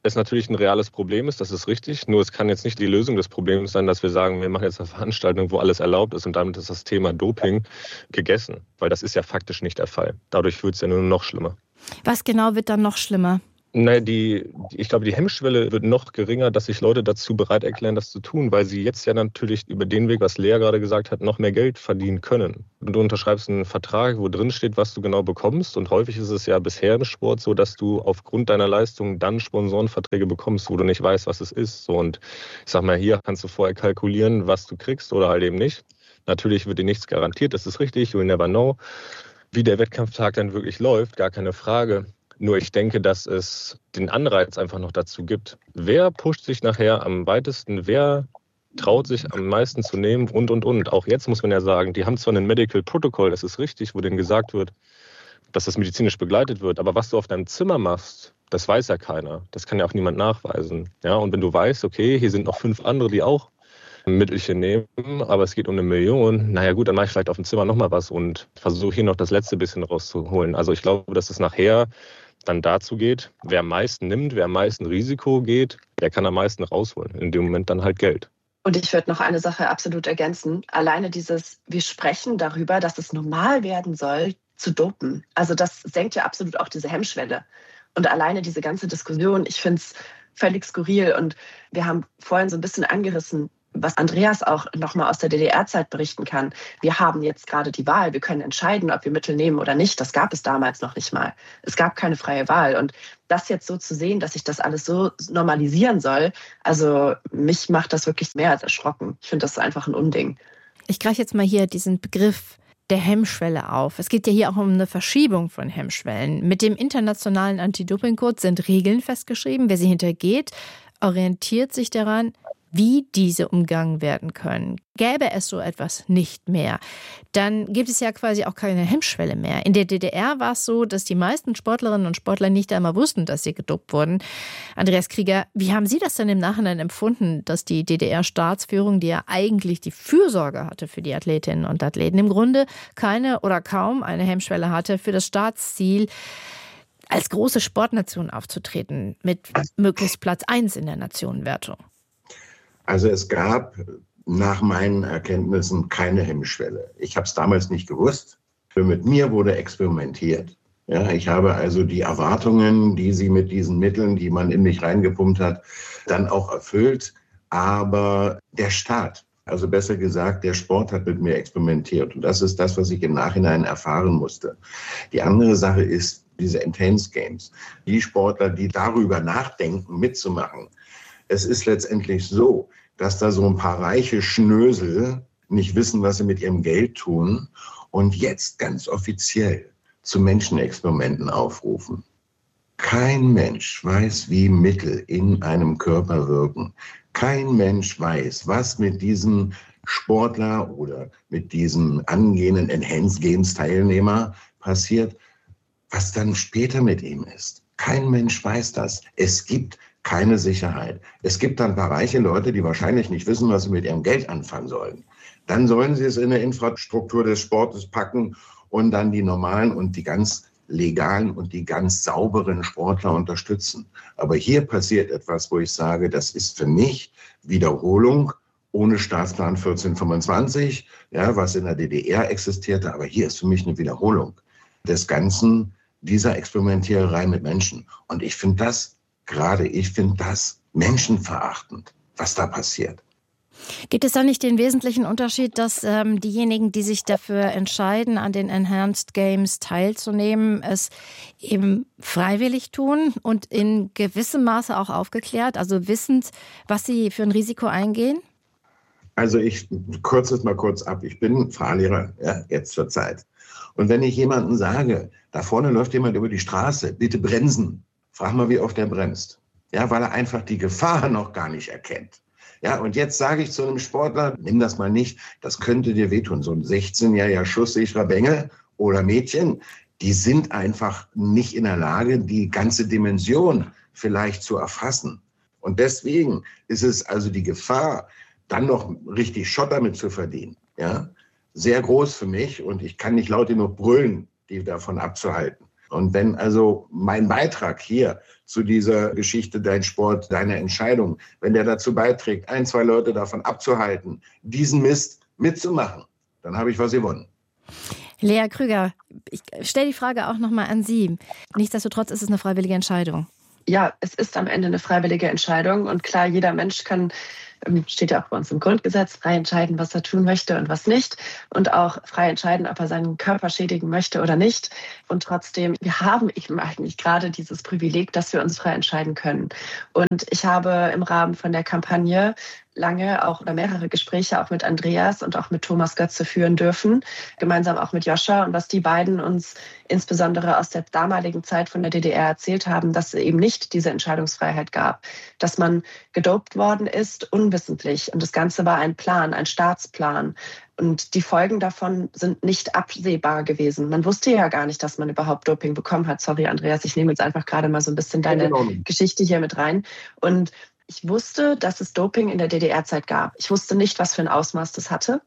es natürlich ein reales Problem ist, das ist richtig. Nur es kann jetzt nicht die Lösung des Problems sein, dass wir sagen, wir machen jetzt eine Veranstaltung, wo alles erlaubt ist und damit ist das Thema Doping gegessen. Weil das ist ja faktisch nicht der Fall. Dadurch wird es ja nur noch schlimmer. Was genau wird dann noch schlimmer? Naja, die, ich glaube, die Hemmschwelle wird noch geringer, dass sich Leute dazu bereit erklären, das zu tun, weil sie jetzt ja natürlich über den Weg, was Lea gerade gesagt hat, noch mehr Geld verdienen können. Und du unterschreibst einen Vertrag, wo drin steht, was du genau bekommst. Und häufig ist es ja bisher im Sport so, dass du aufgrund deiner Leistung dann Sponsorenverträge bekommst, wo du nicht weißt, was es ist. So, und ich sag mal, hier kannst du vorher kalkulieren, was du kriegst oder halt eben nicht. Natürlich wird dir nichts garantiert, das ist richtig, you'll never know. Wie der Wettkampftag dann wirklich läuft, gar keine Frage. Nur ich denke, dass es den Anreiz einfach noch dazu gibt. Wer pusht sich nachher am weitesten? Wer traut sich am meisten zu nehmen? Und, und, und. Auch jetzt muss man ja sagen, die haben zwar einen Medical Protocol, das ist richtig, wo denen gesagt wird, dass das medizinisch begleitet wird. Aber was du auf deinem Zimmer machst, das weiß ja keiner. Das kann ja auch niemand nachweisen. Ja, und wenn du weißt, okay, hier sind noch fünf andere, die auch ein Mittelchen nehmen, aber es geht um eine Million, naja gut, dann mache ich vielleicht auf dem Zimmer nochmal was und versuche hier noch das letzte bisschen rauszuholen. Also ich glaube, dass es nachher dann dazu geht, wer am meisten nimmt, wer am meisten Risiko geht, der kann am meisten rausholen. In dem Moment dann halt Geld. Und ich würde noch eine Sache absolut ergänzen. Alleine dieses, wir sprechen darüber, dass es normal werden soll, zu dopen. Also das senkt ja absolut auch diese Hemmschwelle. Und alleine diese ganze Diskussion, ich finde es völlig skurril. Und wir haben vorhin so ein bisschen angerissen, was Andreas auch nochmal aus der D D R-Zeit berichten kann. Wir haben jetzt gerade die Wahl. Wir können entscheiden, ob wir Mittel nehmen oder nicht. Das gab es damals noch nicht mal. Es gab keine freie Wahl. Und das jetzt so zu sehen, dass sich das alles so normalisieren soll, also mich macht das wirklich mehr als erschrocken. Ich finde das einfach ein Unding. Ich greife jetzt mal hier diesen Begriff der Hemmschwelle auf. Es geht ja hier auch um eine Verschiebung von Hemmschwellen. Mit dem internationalen Anti-Doping-Code sind Regeln festgeschrieben. Wer sie hintergeht, orientiert sich daran, wie diese umgangen werden können. Gäbe es so etwas nicht mehr, dann gibt es ja quasi auch keine Hemmschwelle mehr. In der D D R war es so, dass die meisten Sportlerinnen und Sportler nicht einmal wussten, dass sie gedopt wurden. Andreas Krieger, wie haben Sie das denn im Nachhinein empfunden, dass die D D R-Staatsführung, die ja eigentlich die Fürsorge hatte für die Athletinnen und Athleten, im Grunde keine oder kaum eine Hemmschwelle hatte für das Staatsziel, als große Sportnation aufzutreten, mit möglichst Platz eins in der Nationenwertung? Also es gab nach meinen Erkenntnissen keine Hemmschwelle. Ich habe es damals nicht gewusst. Mit mir wurde experimentiert. Ja, ich habe also die Erwartungen, die sie mit diesen Mitteln, die man in mich reingepumpt hat, dann auch erfüllt. Aber der Staat, also besser gesagt, der Sport hat mit mir experimentiert. Und das ist das, was ich im Nachhinein erfahren musste. Die andere Sache ist diese Enhanced Games. Die Sportler, die darüber nachdenken, mitzumachen. Es ist letztendlich so, dass da so ein paar reiche Schnösel nicht wissen, was sie mit ihrem Geld tun und jetzt ganz offiziell zu Menschenexperimenten aufrufen. Kein Mensch weiß, wie Mittel in einem Körper wirken. Kein Mensch weiß, was mit diesem Sportler oder mit diesem angehenden Enhanced Games Teilnehmer passiert, was dann später mit ihm ist. Kein Mensch weiß das. Es gibt keine Sicherheit. Es gibt dann ein paar reiche Leute, die wahrscheinlich nicht wissen, was sie mit ihrem Geld anfangen sollen. Dann sollen sie es in eine Infrastruktur des Sportes packen und dann die normalen und die ganz legalen und die ganz sauberen Sportler unterstützen. Aber hier passiert etwas, wo ich sage, das ist für mich Wiederholung ohne Staatsplan vierzehn fünfundzwanzig, ja, was in der D D R existierte. Aber hier ist für mich eine Wiederholung des Ganzen, dieser Experimentiererei mit Menschen. Und ich finde das Gerade ich finde das menschenverachtend, was da passiert. Gibt es da nicht den wesentlichen Unterschied, dass ähm, diejenigen, die sich dafür entscheiden, an den Enhanced Games teilzunehmen, es eben freiwillig tun und in gewissem Maße auch aufgeklärt, also wissend, was sie für ein Risiko eingehen? Also ich kürze es mal kurz ab. Ich bin Fahrlehrer, ja, jetzt zur Zeit. Und wenn ich jemandem sage, da vorne läuft jemand über die Straße, bitte bremsen. Frag mal, wie oft er bremst. Ja, weil er einfach die Gefahr noch gar nicht erkennt. Ja, und jetzt sage ich zu einem Sportler, nimm das mal nicht, das könnte dir wehtun. So ein sechzehnjähriger schusssicherer Bengel oder Mädchen, die sind einfach nicht in der Lage, die ganze Dimension vielleicht zu erfassen. Und deswegen ist es also die Gefahr, dann noch richtig Schott damit zu verdienen, ja, sehr groß für mich. Und ich kann nicht laut genug brüllen, die davon abzuhalten. Und wenn also mein Beitrag hier zu dieser Geschichte, dein Sport, deine Entscheidung, wenn der dazu beiträgt, ein, zwei Leute davon abzuhalten, diesen Mist mitzumachen, dann habe ich was gewonnen. Lea Krüger, ich stelle die Frage auch nochmal an Sie. Nichtsdestotrotz ist es eine freiwillige Entscheidung. Ja, es ist am Ende eine freiwillige Entscheidung. Und klar, jeder Mensch kann, steht ja auch bei uns im Grundgesetz, frei entscheiden, was er tun möchte und was nicht. Und auch frei entscheiden, ob er seinen Körper schädigen möchte oder nicht. Und trotzdem, wir haben eben eigentlich gerade dieses Privileg, dass wir uns frei entscheiden können. Und ich habe im Rahmen von der Kampagne lange auch oder mehrere Gespräche auch mit Andreas und auch mit Thomas Götze führen dürfen, gemeinsam auch mit Joscha. Und was die beiden uns insbesondere aus der damaligen Zeit von der D D R erzählt haben, dass es eben nicht diese Entscheidungsfreiheit gab, dass man gedopt worden ist, unwissentlich. Und das Ganze war ein Plan, ein Staatsplan. Und die Folgen davon sind nicht absehbar gewesen. Man wusste ja gar nicht, dass man überhaupt Doping bekommen hat. Sorry, Andreas, ich nehme jetzt einfach gerade mal so ein bisschen deine Geschichte hier mit rein. Und ich wusste, dass es Doping in der D D R-Zeit gab. Ich wusste nicht, was für ein Ausmaß das hatte.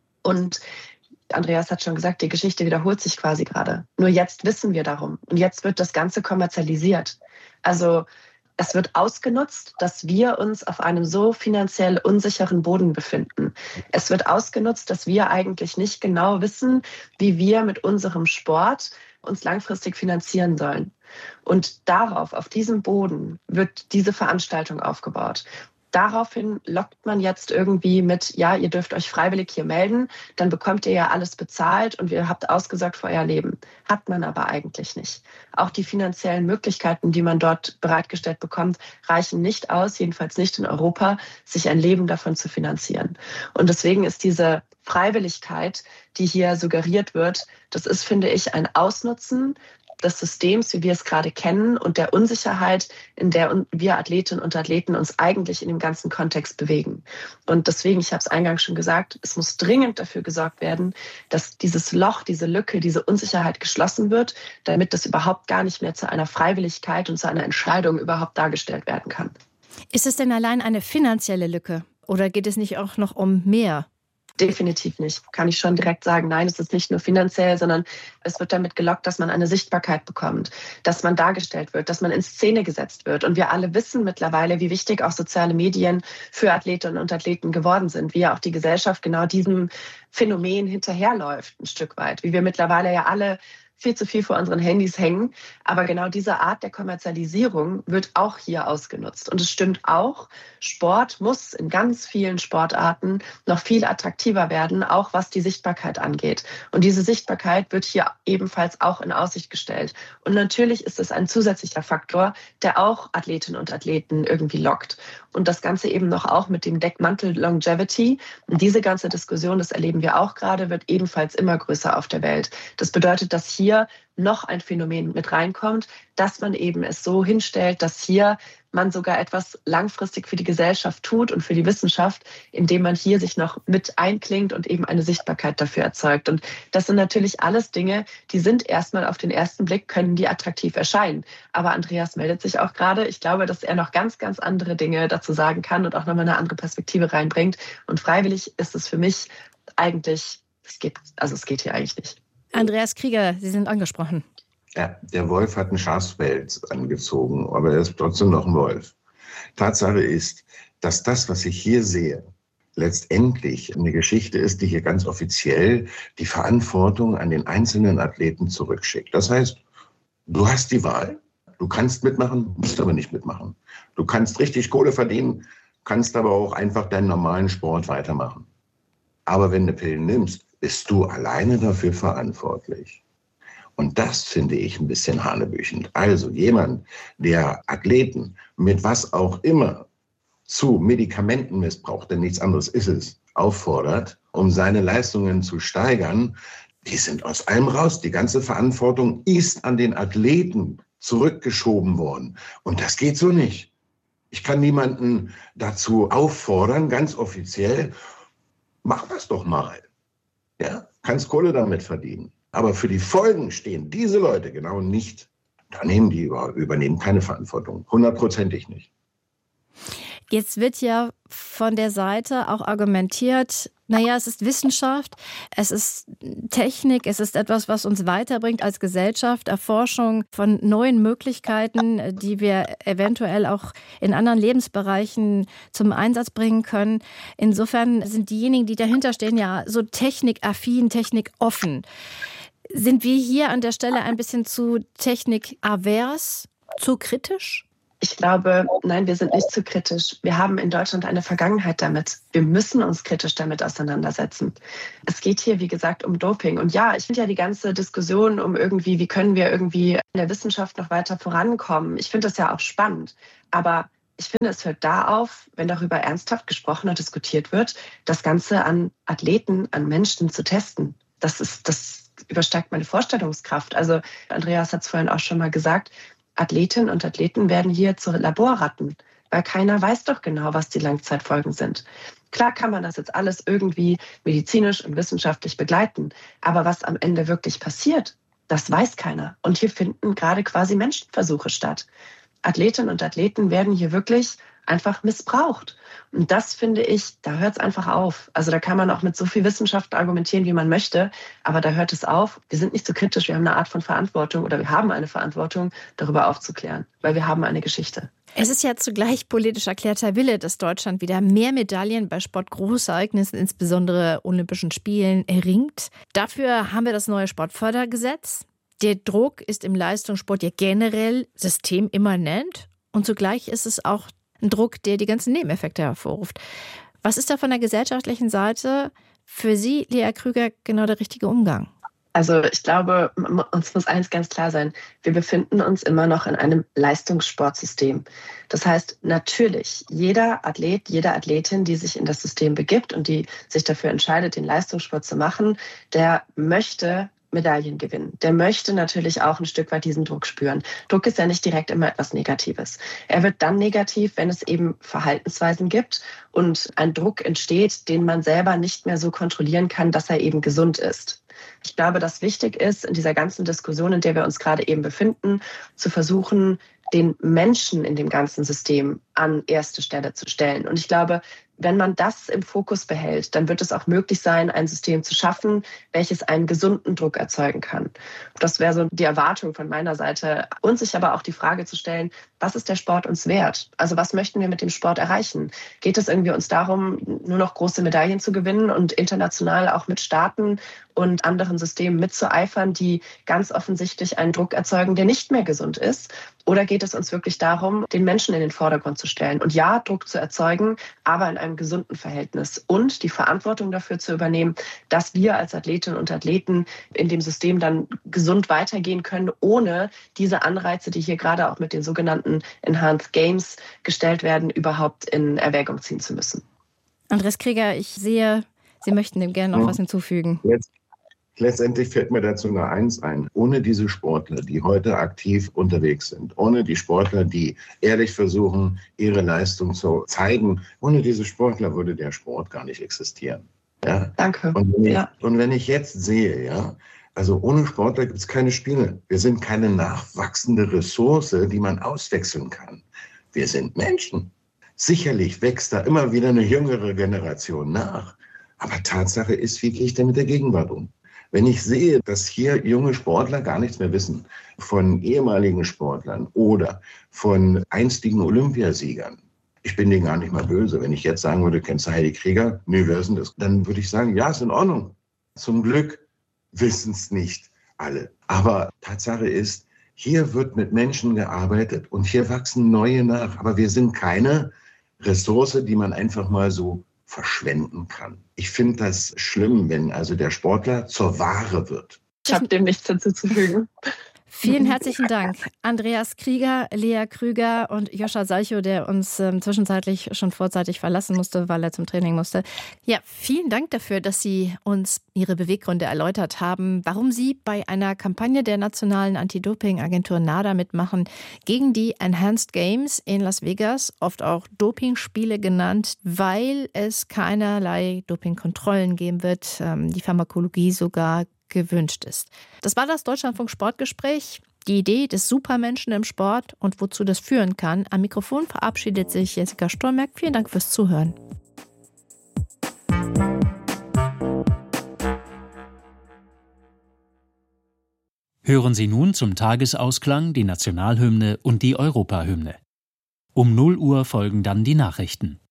Und Andreas hat schon gesagt, die Geschichte wiederholt sich quasi gerade. Nur jetzt wissen wir darum. Und jetzt wird das Ganze kommerzialisiert. Also es wird ausgenutzt, dass wir uns auf einem so finanziell unsicheren Boden befinden. Es wird ausgenutzt, dass wir eigentlich nicht genau wissen, wie wir mit unserem Sport uns langfristig finanzieren sollen. Und darauf, auf diesem Boden, wird diese Veranstaltung aufgebaut. Daraufhin lockt man jetzt irgendwie mit, ja, ihr dürft euch freiwillig hier melden, dann bekommt ihr ja alles bezahlt und ihr habt ausgesorgt für euer Leben. Hat man aber eigentlich nicht. Auch die finanziellen Möglichkeiten, die man dort bereitgestellt bekommt, reichen nicht aus, jedenfalls nicht in Europa, sich ein Leben davon zu finanzieren. Und deswegen ist diese Freiwilligkeit, die hier suggeriert wird, das ist, finde ich, ein Ausnutzen des Systems, wie wir es gerade kennen, und der Unsicherheit, in der wir Athletinnen und Athleten uns eigentlich in dem ganzen Kontext bewegen. Und deswegen, ich habe es eingangs schon gesagt, es muss dringend dafür gesorgt werden, dass dieses Loch, diese Lücke, diese Unsicherheit geschlossen wird, damit das überhaupt gar nicht mehr zu einer Freiwilligkeit und zu einer Entscheidung überhaupt dargestellt werden kann. Ist es denn allein eine finanzielle Lücke oder geht es nicht auch noch um mehr? Definitiv nicht. Kann ich schon direkt sagen, nein, es ist nicht nur finanziell, sondern es wird damit gelockt, dass man eine Sichtbarkeit bekommt, dass man dargestellt wird, dass man in Szene gesetzt wird. Und wir alle wissen mittlerweile, wie wichtig auch soziale Medien für Athletinnen und Athleten geworden sind, wie ja auch die Gesellschaft genau diesem Phänomen hinterherläuft, ein Stück weit. Wie wir mittlerweile ja alle viel zu viel vor unseren Handys hängen. Aber genau diese Art der Kommerzialisierung wird auch hier ausgenutzt. Und es stimmt auch, Sport muss in ganz vielen Sportarten noch viel attraktiver werden, auch was die Sichtbarkeit angeht. Und diese Sichtbarkeit wird hier ebenfalls auch in Aussicht gestellt. Und natürlich ist es ein zusätzlicher Faktor, der auch Athletinnen und Athleten irgendwie lockt. Und das Ganze eben noch auch mit dem Deckmantel Longevity. Und diese ganze Diskussion, das erleben wir auch gerade, wird ebenfalls immer größer auf der Welt. Das bedeutet, dass hier noch ein Phänomen mit reinkommt, dass man eben es so hinstellt, dass hier man sogar etwas langfristig für die Gesellschaft tut und für die Wissenschaft, indem man hier sich noch mit einklingt und eben eine Sichtbarkeit dafür erzeugt. Und das sind natürlich alles Dinge, die sind erstmal auf den ersten Blick, können die attraktiv erscheinen. Aber Andreas meldet sich auch gerade. Ich glaube, dass er noch ganz, ganz andere Dinge dazu sagen kann und auch nochmal eine andere Perspektive reinbringt. Und freiwillig ist es für mich eigentlich, es geht, also es geht hier eigentlich nicht. Andreas Krieger, Sie sind angesprochen. Ja, der Wolf hat einen Schafspelz angezogen, aber er ist trotzdem noch ein Wolf. Tatsache ist, dass das, was ich hier sehe, letztendlich eine Geschichte ist, die hier ganz offiziell die Verantwortung an den einzelnen Athleten zurückschickt. Das heißt, du hast die Wahl, du kannst mitmachen, musst aber nicht mitmachen. Du kannst richtig Kohle verdienen, kannst aber auch einfach deinen normalen Sport weitermachen. Aber wenn du Pillen nimmst, bist du alleine dafür verantwortlich. Und das finde ich ein bisschen hanebüchend. Also jemand, der Athleten mit was auch immer zu Medikamentenmissbrauch, denn nichts anderes ist es, auffordert, um seine Leistungen zu steigern, die sind aus allem raus. Die ganze Verantwortung ist an den Athleten zurückgeschoben worden. Und das geht so nicht. Ich kann niemanden dazu auffordern, ganz offiziell, mach das doch mal. Ja, kannst Kohle damit verdienen. Aber für die Folgen stehen diese Leute genau nicht. Da nehmen die übernehmen keine Verantwortung. Hundertprozentig nicht. Jetzt wird ja von der Seite auch argumentiert, naja, es ist Wissenschaft, es ist Technik, es ist etwas, was uns weiterbringt als Gesellschaft, Erforschung von neuen Möglichkeiten, die wir eventuell auch in anderen Lebensbereichen zum Einsatz bringen können. Insofern sind diejenigen, die dahinter stehen, ja so technikaffin, technikoffen. Sind wir hier an der Stelle ein bisschen zu technikavers, zu kritisch? Ich glaube, nein, wir sind nicht zu kritisch. Wir haben in Deutschland eine Vergangenheit damit. Wir müssen uns kritisch damit auseinandersetzen. Es geht hier, wie gesagt, um Doping. Und ja, ich finde ja die ganze Diskussion um irgendwie, wie können wir irgendwie in der Wissenschaft noch weiter vorankommen. Ich finde das ja auch spannend. Aber ich finde, es hört da auf, wenn darüber ernsthaft gesprochen und diskutiert wird, das Ganze an Athleten, an Menschen zu testen. Das ist, das übersteigt meine Vorstellungskraft. Also Andreas hat es vorhin auch schon mal gesagt, Athletinnen und Athleten werden hier zu Laborratten, weil keiner weiß doch genau, was die Langzeitfolgen sind. Klar kann man das jetzt alles irgendwie medizinisch und wissenschaftlich begleiten, aber was am Ende wirklich passiert, das weiß keiner. Und hier finden gerade quasi Menschenversuche statt. Athletinnen und Athleten werden hier wirklich einfach missbraucht. Und das finde ich, da hört es einfach auf. Also da kann man auch mit so viel Wissenschaft argumentieren, wie man möchte, aber da hört es auf. Wir sind nicht so kritisch, wir haben eine Art von Verantwortung oder wir haben eine Verantwortung, darüber aufzuklären, weil wir haben eine Geschichte. Es ist ja zugleich politisch erklärter Wille, dass Deutschland wieder mehr Medaillen bei Sportgroßereignissen, insbesondere Olympischen Spielen, erringt. Dafür haben wir das neue Sportfördergesetz. Der Druck ist im Leistungssport ja generell systemimmanent und zugleich ist es auch ein Druck, der die ganzen Nebeneffekte hervorruft. Was ist da von der gesellschaftlichen Seite für Sie, Lea Krüger, genau der richtige Umgang? Also ich glaube, uns muss eins ganz klar sein. Wir befinden uns immer noch in einem Leistungssportsystem. Das heißt, natürlich, jeder Athlet, jede Athletin, die sich in das System begibt und die sich dafür entscheidet, den Leistungssport zu machen, der möchte Medaillen gewinnen. Der möchte natürlich auch ein Stück weit diesen Druck spüren. Druck ist ja nicht direkt immer etwas Negatives. Er wird dann negativ, wenn es eben Verhaltensweisen gibt und ein Druck entsteht, den man selber nicht mehr so kontrollieren kann, dass er eben gesund ist. Ich glaube, dass wichtig ist, in dieser ganzen Diskussion, in der wir uns gerade eben befinden, zu versuchen, den Menschen in dem ganzen System an erste Stelle zu stellen. Und ich glaube, wenn man das im Fokus behält, dann wird es auch möglich sein, ein System zu schaffen, welches einen gesunden Druck erzeugen kann. Das wäre so die Erwartung von meiner Seite. Und sich aber auch die Frage zu stellen, was ist der Sport uns wert? Also was möchten wir mit dem Sport erreichen? Geht es irgendwie uns darum, nur noch große Medaillen zu gewinnen und international auch mit Staaten und anderen Systemen mitzueifern, die ganz offensichtlich einen Druck erzeugen, der nicht mehr gesund ist? Oder geht es uns wirklich darum, den Menschen in den Vordergrund zu stellen und ja, Druck zu erzeugen, aber in einem gesunden Verhältnis und die Verantwortung dafür zu übernehmen, dass wir als Athletinnen und Athleten in dem System dann gesund weitergehen können, ohne diese Anreize, die hier gerade auch mit den sogenannten Enhanced Games gestellt werden, überhaupt in Erwägung ziehen zu müssen. Andreas Krieger, ich sehe, Sie möchten dem gerne noch was hinzufügen. Jetzt. Letztendlich fällt mir dazu nur eins ein. Ohne diese Sportler, die heute aktiv unterwegs sind, ohne die Sportler, die ehrlich versuchen, ihre Leistung zu zeigen, ohne diese Sportler würde der Sport gar nicht existieren. Ja? Danke. Und wenn, ich, ja. und wenn ich jetzt sehe, ja, also ohne Sportler gibt es keine Spiele. Wir sind keine nachwachsende Ressource, die man auswechseln kann. Wir sind Menschen. Sicherlich wächst da immer wieder eine jüngere Generation nach. Aber Tatsache ist, wie gehe ich denn mit der Gegenwart um? Wenn ich sehe, dass hier junge Sportler gar nichts mehr wissen von ehemaligen Sportlern oder von einstigen Olympiasiegern, ich bin denen gar nicht mal böse. Wenn ich jetzt sagen würde, kennst du Heidi Krieger? Nee, wer ist denn das? Dann würde ich sagen, ja, ist in Ordnung. Zum Glück wissen es nicht alle. Aber Tatsache ist, hier wird mit Menschen gearbeitet und hier wachsen neue nach. Aber wir sind keine Ressource, die man einfach mal so verschwenden kann. Ich finde das schlimm, wenn also der Sportler zur Ware wird. Ich habe dem nichts hinzuzufügen. Vielen herzlichen Dank. Andreas Krieger, Lea Krüger und Joscha Salchow, der uns ähm, zwischenzeitlich schon vorzeitig verlassen musste, weil er zum Training musste. Ja, vielen Dank dafür, dass Sie uns Ihre Beweggründe erläutert haben, warum Sie bei einer Kampagne der nationalen Anti-Doping-Agentur NADA mitmachen gegen die Enhanced Games in Las Vegas, oft auch Dopingspiele genannt, weil es keinerlei Dopingkontrollen geben wird, ähm, die Pharmakologie sogar gewünscht ist. Das war das Deutschlandfunk Sportgespräch. die Idee des Supermenschen im Sport und wozu das führen kann. Am Mikrofon verabschiedet sich Jessica Stolmerk. Vielen Dank fürs Zuhören. Hören Sie nun zum Tagesausklang die Nationalhymne und die Europahymne. Um null Uhr folgen dann die Nachrichten.